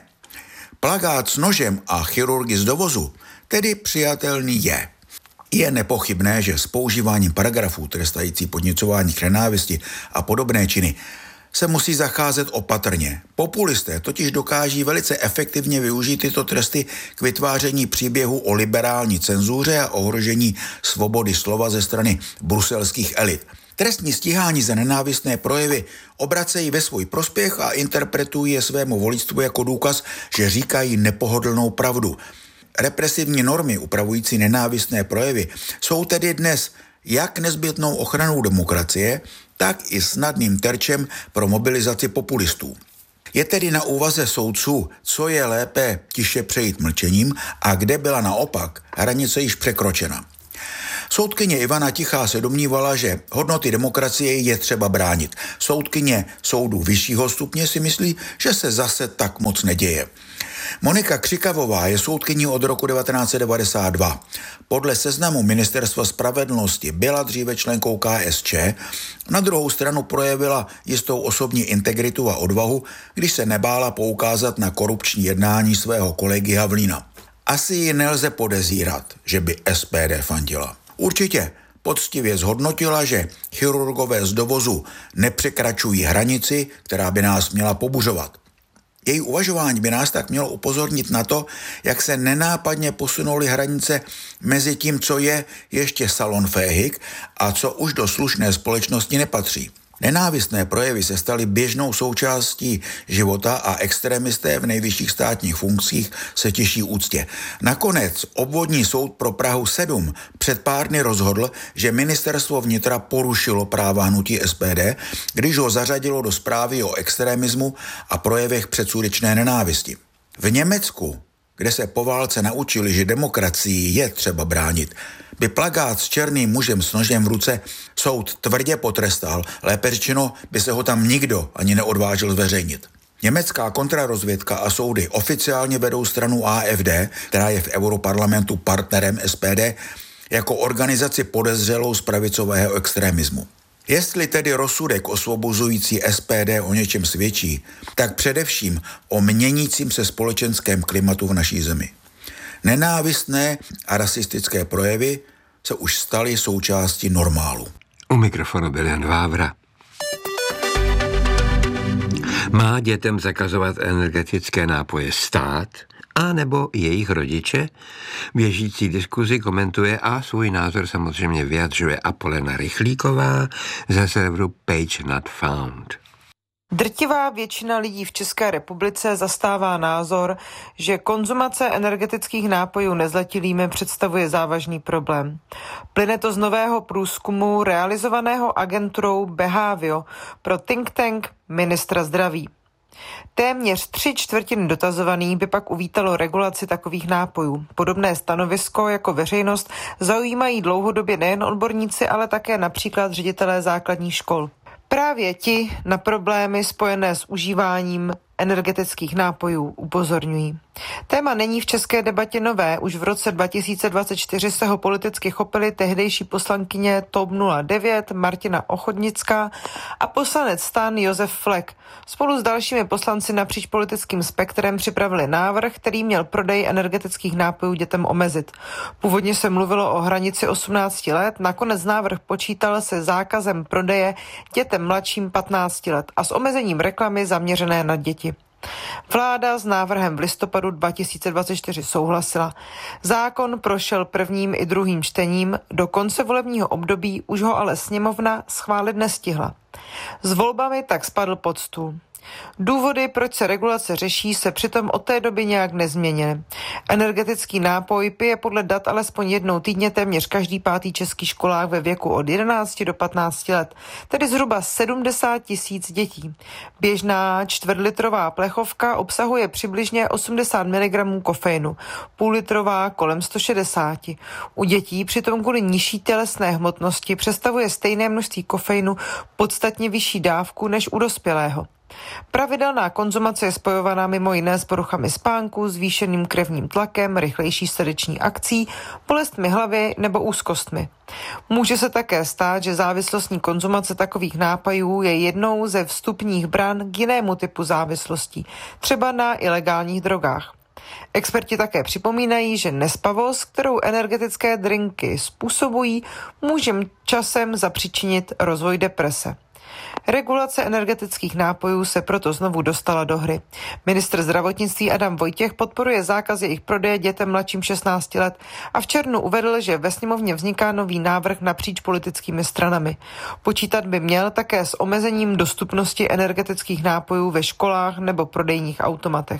Plakát s nožem a chirurgy z dovozu tedy přijatelný je. Je nepochybné, že s používáním paragrafů trestající podněcování k nenávisti a podobné činy se musí zacházet opatrně. Populisté totiž dokáží velice efektivně využít tyto tresty k vytváření příběhu o liberální cenzuře a ohrožení svobody slova ze strany bruselských elit. Trestní stíhání za nenávistné projevy obracejí ve svůj prospěch a interpretují je svému voličstvu jako důkaz, že říkají nepohodlnou pravdu. Represivní normy upravující nenávistné projevy jsou tedy dnes jak nezbytnou ochranou demokracie, tak i snadným terčem pro mobilizaci populistů. Je tedy na úvaze soudců, co je lépe tiše přejít mlčením a kde byla naopak hranice již překročena. Soudkyně Ivana Tichá se domnívala, že hodnoty demokracie je třeba bránit. Soudkyně soudu vyššího stupně si myslí, že se zase tak moc neděje. Monika Křikavová je soudkyní od roku devatenáct set devadesát dva. Podle seznamu Ministerstva spravedlnosti byla dříve členkou K S Č, na druhou stranu projevila jistou osobní integritu a odvahu, když se nebála poukázat na korupční jednání svého kolegy Havlína. Asi ji nelze podezírat, že by S P D fandila. Určitě poctivě zhodnotila, že chirurgové z dovozu nepřekračují hranici, která by nás měla pobuřovat. Její uvažování by nás tak mělo upozornit na to, jak se nenápadně posunuly hranice mezi tím, co je ještě salonfähig a co už do slušné společnosti nepatří. Nenávistné projevy se staly běžnou součástí života a extremisté v nejvyšších státních funkcích se těší úctě. Nakonec obvodní soud pro Prahu sedm před pár dny rozhodl, že ministerstvo vnitra porušilo práva hnutí S P D, když ho zařadilo do zprávy o extremismu a projevech předsudečné nenávisti. V Německu, kde se po válce naučili, že demokracii je třeba bránit, by plakát s černým mužem s nožem v ruce soud tvrdě potrestal, lépe řečeno by se ho tam nikdo ani neodvážil zveřejnit. Německá kontrarozvědka a soudy oficiálně vedou stranu A F D, která je v Europarlamentu partnerem S P D, jako organizaci podezřelou z pravicového extremismu. Jestli tedy rozsudek osvobozující S P D o něčem svědčí, tak především o měnícím se společenském klimatu v naší zemi. Nenávistné a rasistické projevy se už staly součástí normálu. U mikrofonu byl Jan Vávra. Má dětem zakazovat energetické nápoje stát a nebo jejich rodiče? Běžící diskuzi komentuje a svůj názor samozřejmě vyjadřuje Apolena Rychlíková ze serveru Page Not Found. Drtivá většina lidí v České republice zastává názor, že konzumace energetických nápojů nezletilými představuje závažný problém. Plyne to z nového průzkumu realizovaného agenturou Behavio pro think tank ministra zdraví. Téměř tři čtvrtiny dotazovaných by pak uvítalo regulaci takových nápojů. Podobné stanovisko jako veřejnost zaujímají dlouhodobě nejen odborníci, ale také například ředitelé základních škol. Právě ti na problémy spojené s užíváním energetických nápojů upozorňují. Téma není v české debatě nové. Už v roce dva tisíce dvacet čtyři se ho politicky chopili tehdejší poslankyně T O P nula devět Martina Ochodnická a poslanec STAN Josef Flek. Spolu s dalšími poslanci napříč politickým spektrem připravili návrh, který měl prodej energetických nápojů dětem omezit. Původně se mluvilo o hranici osmnácti let, nakonec návrh počítal se zákazem prodeje dětem mladším patnácti let a s omezením reklamy zaměřené na děti. Vláda s návrhem v listopadu dva tisíce dvacet čtyři souhlasila. Zákon prošel prvním i druhým čtením, do konce volebního období už ho ale sněmovna schválit nestihla. S volbami tak spadl pod stůl. Důvody, proč se regulace řeší, se přitom od té doby nějak nezměnily. Energetický nápoj pije podle dat alespoň jednou týdně téměř každý pátý český školák ve věku od jedenácti do patnácti let, tedy zhruba sedmdesát tisíc dětí. Běžná čtvrtlitrová plechovka obsahuje přibližně osmdesát miligramů kofeinu, půllitrová kolem sto šedesát. U dětí přitom kvůli nižší tělesné hmotnosti představuje stejné množství kofeinu podstatně vyšší dávku než u dospělého. Pravidelná konzumace je spojovaná mimo jiné s poruchami spánku, zvýšeným krevním tlakem, rychlejší srdeční akcí, bolestmi hlavy nebo úzkostmi. Může se také stát, že závislostní konzumace takových nápojů je jednou ze vstupních bran k jinému typu závislostí, třeba na ilegálních drogách. Experti také připomínají, že nespavost, kterou energetické drinky způsobují, může časem zapříčinit rozvoj deprese. Regulace energetických nápojů se proto znovu dostala do hry. Ministr zdravotnictví Adam Vojtěch podporuje zákaz jejich prodeje dětem mladším šestnácti let a v červnu uvedl, že ve sněmovně vzniká nový návrh napříč politickými stranami. Počítat by měl také s omezením dostupnosti energetických nápojů ve školách nebo prodejních automatech.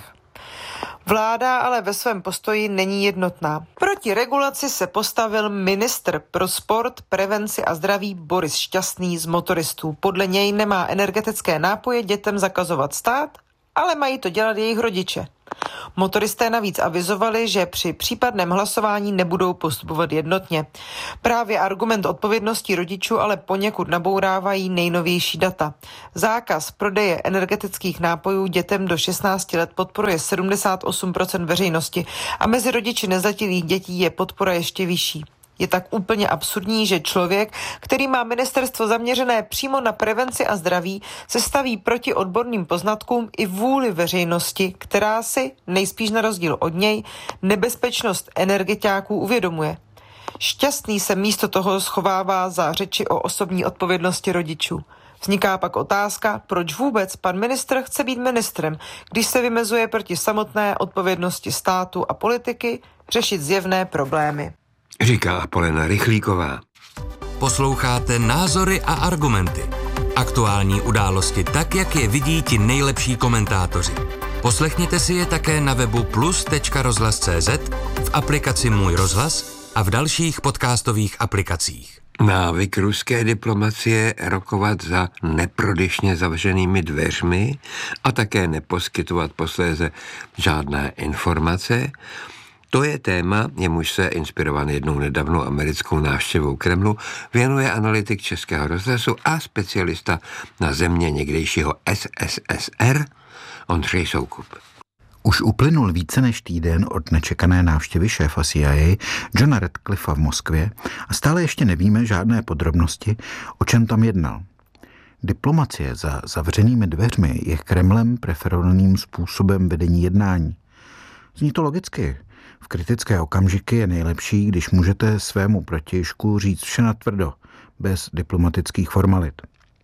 Vláda ale ve svém postoji není jednotná. Proti regulaci se postavil ministr pro sport, prevenci a zdraví Boris Šťastný z motoristů. Podle něj nemá energetické nápoje dětem zakazovat stát, ale mají to dělat jejich rodiče. Motoristé navíc avizovali, že při případném hlasování nebudou postupovat jednotně. Právě argument odpovědnosti rodičů ale poněkud nabourávají nejnovější data. Zákaz prodeje energetických nápojů dětem do šestnácti let podporuje sedmdesát osm procent veřejnosti a mezi rodiči nezletilých dětí je podpora ještě vyšší. Je tak úplně absurdní, že člověk, který má ministerstvo zaměřené přímo na prevenci a zdraví, se staví proti odborným poznatkům i vůli veřejnosti, která si, nejspíš na rozdíl od něj, nebezpečnost energetiáků uvědomuje. Šťastný se místo toho schovává za řeči o osobní odpovědnosti rodičů. Vzniká pak otázka, proč vůbec pan ministr chce být ministrem, když se vymezuje proti samotné odpovědnosti státu a politiky řešit zjevné problémy. Říká Apolena Rychlíková. Posloucháte Názory a argumenty. Aktuální události tak, jak je vidí ti nejlepší komentátoři. Poslechněte si je také na webu plus tečka rozhlas tečka cé zet, v aplikaci Můj rozhlas a v dalších podcastových aplikacích. Návyk ruské diplomacie rokovat za neprodyšně zavřenými dveřmi a také neposkytovat posléze žádné informace, to je téma, jemuž se inspirovaný jednou nedávnou americkou návštěvou Kremlu věnuje analytik Českého rozhlasu a specialista na země někdejšího es es es er Ondřej Soukup. Už uplynul více než týden od nečekané návštěvy šéfa C I A Johna Radcliffa v Moskvě a stále ještě nevíme žádné podrobnosti, o čem tam jednal. Diplomacie za zavřenými dveřmi je Kremlem preferovaným způsobem vedení jednání. Zní to logicky. V kritické okamžiky je nejlepší, když můžete svému protějšku říct vše natvrdo, bez diplomatických formalit.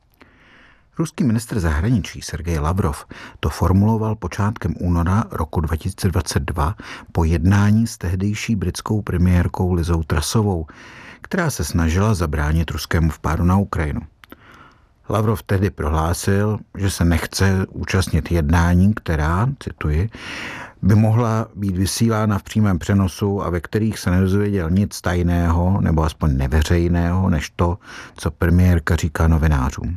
Ruský ministr zahraničí Sergej Lavrov to formuloval počátkem února roku dva tisíce dvacet dva po jednání s tehdejší britskou premiérkou Lizou Trussovou, která se snažila zabránit ruskému vpádu na Ukrajinu. Lavrov tehdy prohlásil, že se nechce účastnit jednání, která, cituji, by mohla být vysílána v přímém přenosu a ve kterých se nedozvěděl nic tajného nebo aspoň neveřejného, než to, co premiérka říká novinářům.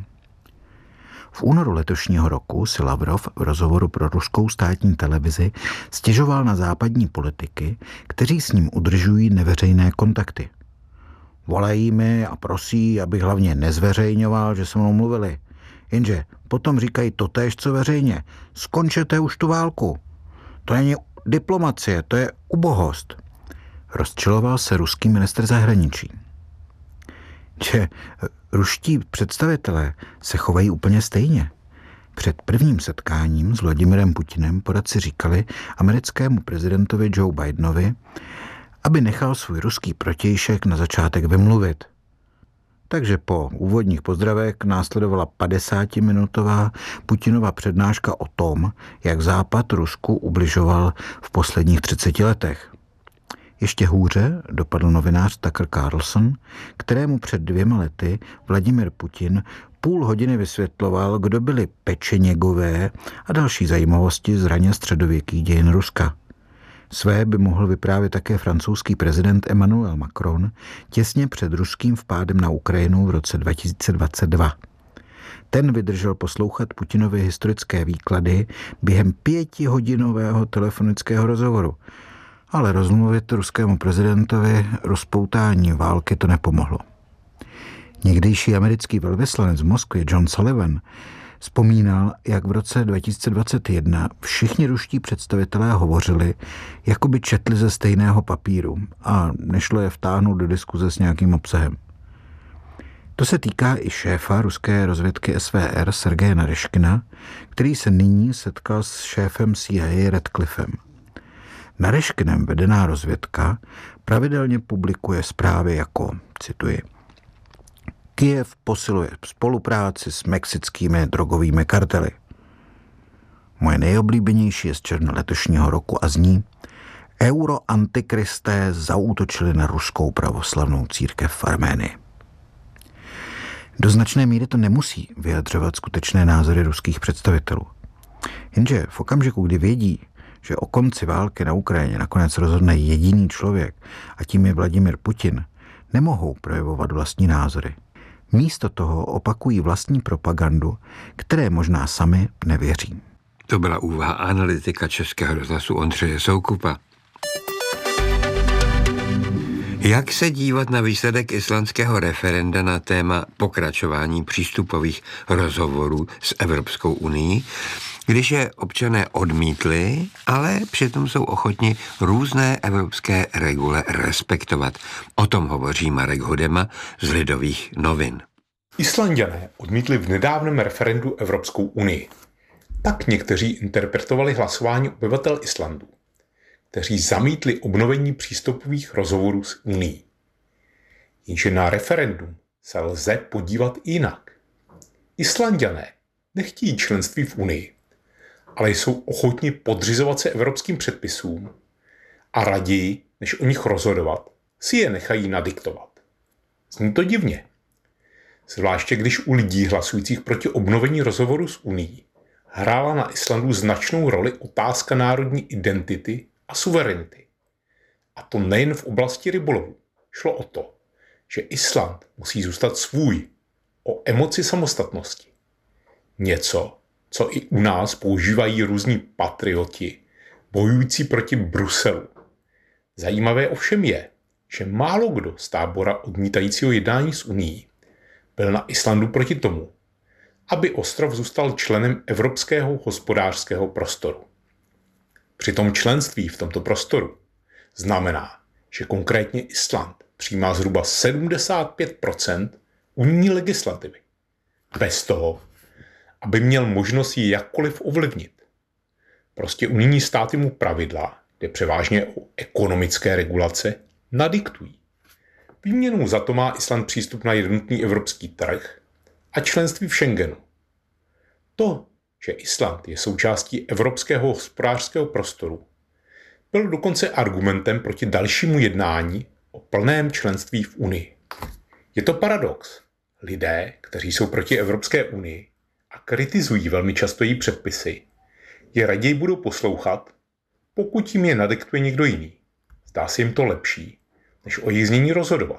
V únoru letošního roku si Lavrov v rozhovoru pro ruskou státní televizi stěžoval na západní politiky, kteří s ním udržují neveřejné kontakty. Volají mi a prosí, abych hlavně nezveřejňoval, že se mnou mluvili. Jenže potom říkají totéž, co veřejně. Skončete už tu válku. To není diplomacie, to je ubohost. Rozčiloval se ruský ministr zahraničí. Že ruští představitelé se chovají úplně stejně. Před prvním setkáním s Vladimirem Putinem poradci říkali americkému prezidentovi Joe Bidenovi, aby nechal svůj ruský protějšek na začátek vymluvit. Takže po úvodních pozdravech následovala padesátiminutová Putinova přednáška o tom, jak Západ Rusku ubližoval v posledních třiceti letech. Ještě hůře dopadl novinář Tucker Carlson, kterému před dvěma lety Vladimir Putin půl hodiny vysvětloval, kdo byli pečeněgové a další zajímavosti z raně středověkých dějin Ruska. Své by mohl vyprávět také francouzský prezident Emmanuel Macron těsně před ruským vpádem na Ukrajinu v roce dva tisíce dvacet dva. Ten vydržel poslouchat Putinovy historické výklady během pětihodinového telefonického rozhovoru, ale rozmluvit ruskému prezidentovi rozpoutání války to nepomohlo. Někdejší americký velvyslanec v Moskvě John Sullivan vzpomínal, jak v roce dva tisíce dvacet jedna všichni ruští představitelé hovořili, jako by četli ze stejného papíru a nešlo je vtáhnout do diskuze s nějakým obsahem. To se týká i šéfa ruské rozvědky S V R Sergeje Nareškina, který se nyní setkal s šéfem C I A Radcliffem. Nareškinem vedená rozvědka pravidelně publikuje zprávy jako, cituji, Kyjev posiluje spolupráci s mexickými drogovými kartely. Moje nejoblíbenější je z června letošního roku a zní Euro-antikristé zaútočili na ruskou pravoslavnou církev v Arménii. Do značné míry to nemusí vyjadřovat skutečné názory ruských představitelů. Jenže v okamžiku, kdy vědí, že o konci války na Ukrajině nakonec rozhodne jediný člověk a tím je Vladimir Putin, nemohou projevovat vlastní názory. Místo toho opakují vlastní propagandu, které možná sami nevěří. To byla úvaha analytika Českého rozhlasu Ondřeje Soukupa. Jak se dívat na výsledek islandského referenda na téma pokračování přístupových rozhovorů s Evropskou unií, když je občané odmítli, ale přitom jsou ochotni různé evropské regule respektovat. O tom hovoří Marek Hudema z Lidových novin. Islanďané odmítli v nedávném referendu Evropskou unii. Tak někteří interpretovali hlasování obyvatel Islandu, kteří zamítli obnovení přístupových rozhovorů s Unií. Jenže na referendum se lze podívat jinak. Islanďané nechtějí členství v Unii, ale jsou ochotni podřizovat se evropským předpisům a raději, než o nich rozhodovat, si je nechají nadiktovat. Zní to divně. Zvláště když u lidí hlasujících proti obnovení rozhovoru s Unií hrála na Islandu značnou roli otázka národní identity a suverenity. A to nejen v oblasti rybolovu. Šlo o to, že Island musí zůstat svůj, o emoci samostatnosti. Něco, co i u nás používají různí patrioti, bojující proti Bruselu. Zajímavé ovšem je, že málo kdo z tábora odmítajícího jednání s Unií byl na Islandu proti tomu, aby ostrov zůstal členem Evropského hospodářského prostoru. Přitom členství v tomto prostoru znamená, že konkrétně Island přijímá zhruba sedmdesát pět procent unijní legislativy. Bez toho, aby měl možnost ji jakkoliv ovlivnit. Prostě unijní státy mu pravidla, kde převážně o ekonomické regulace, nadiktují. Výměnou za to má Island přístup na jednotný evropský trh a členství v Schengenu. To, že Island je součástí evropského hospodářského prostoru, byl dokonce argumentem proti dalšímu jednání o plném členství v Unii. Je to paradox. Lidé, kteří jsou proti Evropské unii a kritizují velmi často její předpisy, je raději budou poslouchat, pokud jim je nadiktuje někdo jiný. Zdá se jim to lepší, než o jejich znění rozhodovat.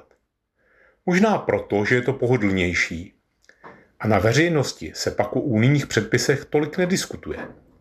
Možná proto, že je to pohodlnější a na veřejnosti se pak o unijních předpisech tolik nediskutuje.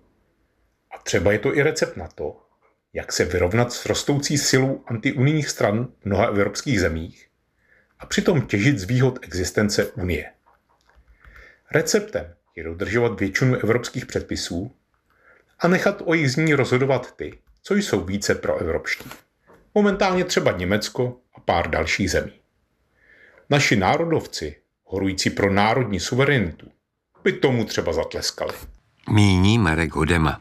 A třeba je to i recept na to, jak se vyrovnat s rostoucí silou antiunijních stran v mnoha evropských zemích a přitom těžit z výhod existence Unie. Receptem je dodržovat většinu evropských předpisů a nechat o jejich znění rozhodovat ty, co jsou více proevropští. Momentálně třeba Německo a pár dalších zemí. Naši národovci, horující pro národní suverenitu, by tomu třeba zatleskali. Míní Marek Hudema.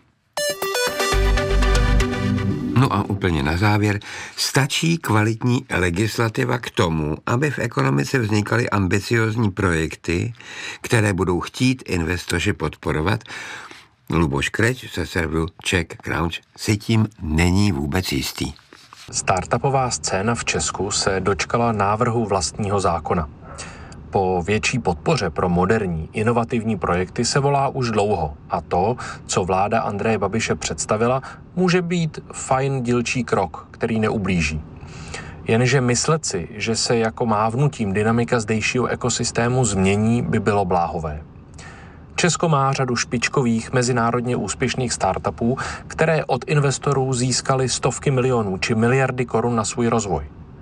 No a úplně na závěr, stačí kvalitní legislativa k tomu, aby v ekonomice vznikaly ambiciozní projekty, které budou chtít investoři podporovat? Luboš Kreč ze serveru Czech Crunch si tím není vůbec jistý. Startupová scéna v Česku se dočkala návrhu vlastního zákona. Po větší podpoře pro moderní, inovativní projekty se volá už dlouho a to, co vláda Andreje Babiše představila, může být fajn dílčí krok, který neublíží. Jenže myslet si, že se jako mávnutím dynamika zdejšího ekosystému změní, by bylo bláhové. Česko má řadu špičkových, mezinárodně úspěšných startupů, které od investorů získaly stovky milionů či miliardy korun na svůj rozvoj.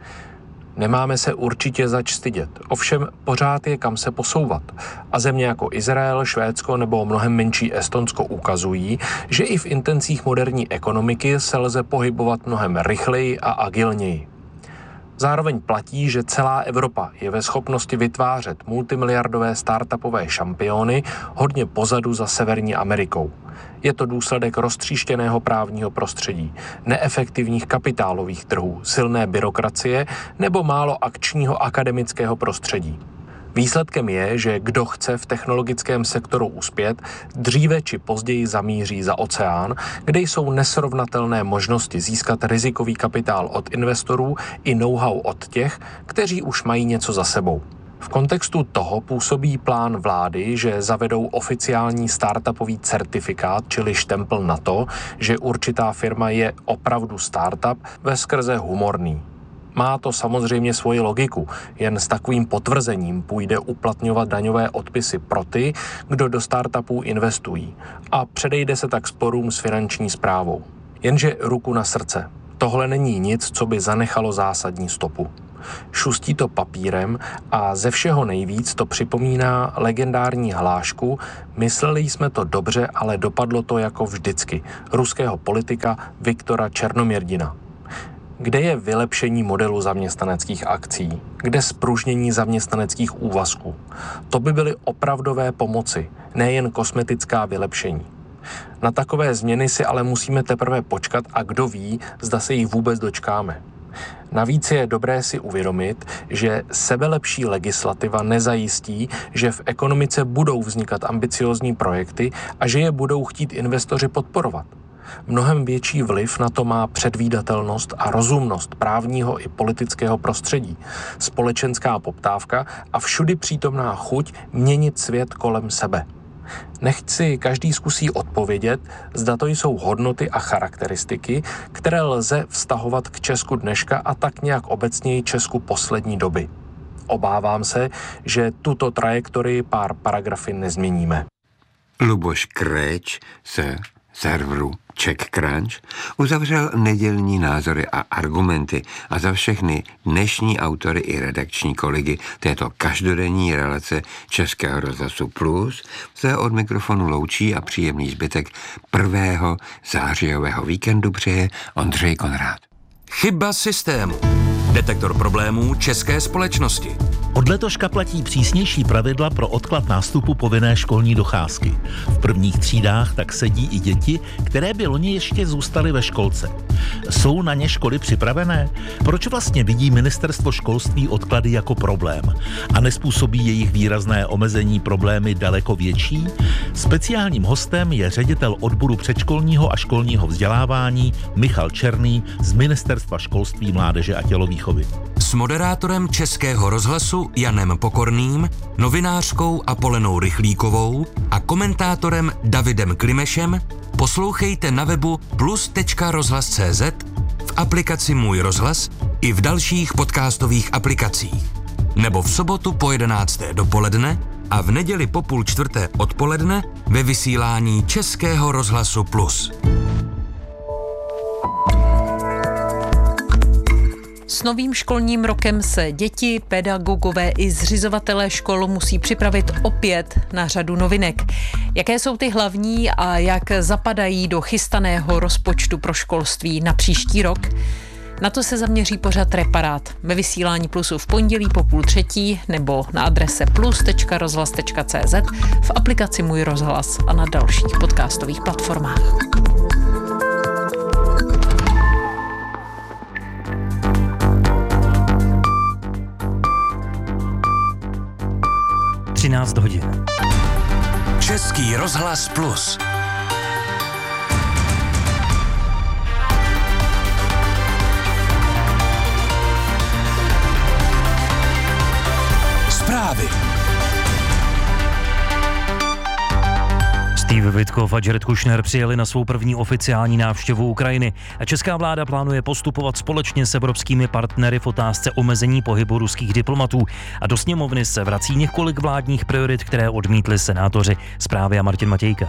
Nemáme se určitě zač stydět, ovšem pořád je kam se posouvat. A země jako Izrael, Švédsko nebo mnohem menší Estonsko ukazují, že i v intencích moderní ekonomiky se lze pohybovat mnohem rychleji a agilněji. Zároveň platí, že celá Evropa je ve schopnosti vytvářet multimiliardové startupové šampiony hodně pozadu za Severní Amerikou. Je to důsledek roztříštěného právního prostředí, neefektivních kapitálových trhů, silné byrokracie nebo málo akčního akademického prostředí. Výsledkem je, že kdo chce v technologickém sektoru uspět, dříve či později zamíří za oceán, kde jsou nesrovnatelné možnosti získat rizikový kapitál od investorů i know-how od těch, kteří už mají něco za sebou. V kontextu toho působí plán vlády, že zavedou oficiální startupový certifikát, čili štempl na to, že určitá firma je opravdu startup, veskrze humorný. Má to samozřejmě svoji logiku, jen s takovým potvrzením půjde uplatňovat daňové odpisy pro ty, kdo do startupů investují a předejde se tak sporům s finanční správou. Jenže ruku na srdce, tohle není nic, co by zanechalo zásadní stopu. Šustí to papírem a ze všeho nejvíc to připomíná legendární hlášku "Mysleli jsme to dobře, ale dopadlo to jako vždycky" ruského politika Viktora Černomyrdina. Kde je vylepšení modelu zaměstnaneckých akcí? Kde spružnění zaměstnaneckých úvazků? To by byly opravdové pomoci, nejen kosmetická vylepšení. Na takové změny si ale musíme teprve počkat a kdo ví, zda se jich vůbec dočkáme. Navíc je dobré si uvědomit, že sebelepší legislativa nezajistí, že v ekonomice budou vznikat ambiciózní projekty a že je budou chtít investoři podporovat. Mnohem větší vliv na to má předvídatelnost a rozumnost právního i politického prostředí, společenská poptávka a všudy přítomná chuť měnit svět kolem sebe. Nechť si každý zkusí odpovědět, zda to jsou hodnoty a charakteristiky, které lze vztahovat k Česku dneška a tak nějak obecněji Česku poslední doby. Obávám se, že tuto trajektorii pár paragrafy nezměníme. Luboš Kréč se serveru CzechCrunch uzavřel nedělní názory a argumenty a za všechny dnešní autory i redakční kolegy této každodenní relace Českého rozhlasu Plus se od mikrofonu loučí a příjemný zbytek prvého zářijového víkendu přeje Ondřej Konrád. Chyba systému. Detektor problémů české společnosti. Od letoška platí přísnější pravidla pro odklad nástupu povinné školní docházky. V prvních třídách tak sedí i děti, které by loni ještě zůstaly ve školce. Jsou na ně školy připravené? Proč vlastně vidí ministerstvo školství odklady jako problém? A nespůsobí jejich výrazné omezení problémy daleko větší? Speciálním hostem je ředitel odboru předškolního a školního vzdělávání Michal Černý z Ministerstva školství, mládeže a tělovýchovy. S moderátorem Českého rozhlasu Janem Pokorným, novinářkou Apolenou Rychlíkovou a komentátorem Davidem Klimešem poslouchejte na webu plus tečka rozhlas tečka cé zet, v aplikaci Můj rozhlas i v dalších podcastových aplikacích. Nebo v sobotu po jedenácté dopoledne a v neděli po půl čtvrté odpoledne ve vysílání Českého rozhlasu Plus. S novým školním rokem se děti, pedagogové i zřizovatelé škol musí připravit opět na řadu novinek. Jaké jsou ty hlavní a jak zapadají do chystaného rozpočtu pro školství na příští rok? Na to se zaměří pořad Reparát ve vysílání Plusu v pondělí po půl třetí nebo na adrese plus tečka rozhlas tečka cé zet, v aplikaci Můj rozhlas a na dalších podcastových platformách. třináct hodin. Český rozhlas Plus. Zprávy. Witkov a Jared Kushner přijeli na svou první oficiální návštěvu Ukrajiny. Česká vláda plánuje postupovat společně s evropskými partnery v otázce omezení pohybu ruských diplomatů. A do sněmovny se vrací několik vládních priorit, které odmítli senátoři. Zprávy a Martin Matějka.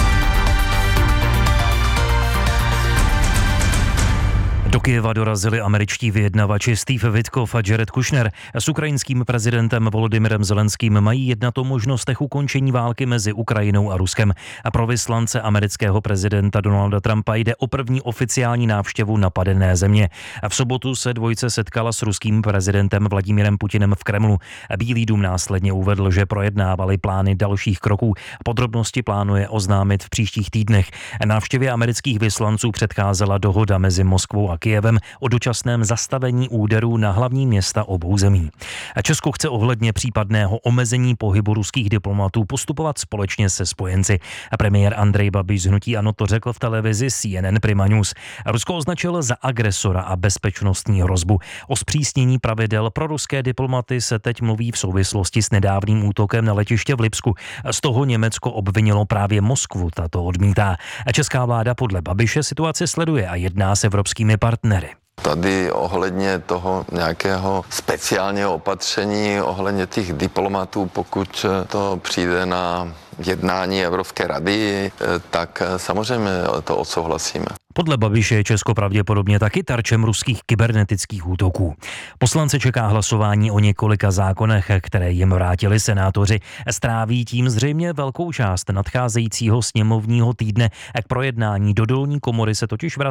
Do Kyjeva dorazili američtí vyjednavači Steve Witkov a Jared Kushner. S ukrajinským prezidentem Volodymyrem Zelenským mají jednat o možnostech ukončení války mezi Ukrajinou a Ruskem. A pro vyslance amerického prezidenta Donalda Trumpa jde o první oficiální návštěvu napadené země. A v sobotu se dvojice setkala s ruským prezidentem Vladimírem Putinem v Kremlu. Bílý dům následně uvedl, že projednávali plány dalších kroků. Podrobnosti plánuje oznámit v příštích týdnech. Návštěvě amerických vyslanců předcházela dohoda mezi Moskvou a Kyjevem o dočasném zastavení úderů na hlavní města obou zemí. A Česko chce ohledně případného omezení pohybu ruských diplomatů postupovat společně se spojenci. A premiér Andrej Babiš z hnutí ANO to řekl v televizi C N N Prima News. Rusko označil za agresora a bezpečnostní hrozbu. O zpřísnění pravidel pro ruské diplomaty se teď mluví v souvislosti s nedávným útokem na letiště v Lipsku. Z toho Německo obvinilo právě Moskvu, ta to odmítá. A česká vláda podle Babiše situaci sleduje a jedná s evropskými partnery. Tady ohledně toho nějakého speciálního opatření, ohledně těch diplomatů, pokud to přijde na jednání Evropské rady, tak samozřejmě to odsouhlasíme. Podle Babiše je Česko pravděpodobně taky tarčem ruských kybernetických útoků. Poslance čeká hlasování o několika zákonech, které jim vrátili senátoři. Stráví tím zřejmě velkou část nadcházejícího sněmovního týdne. K projednání do dolní komory se totiž vrací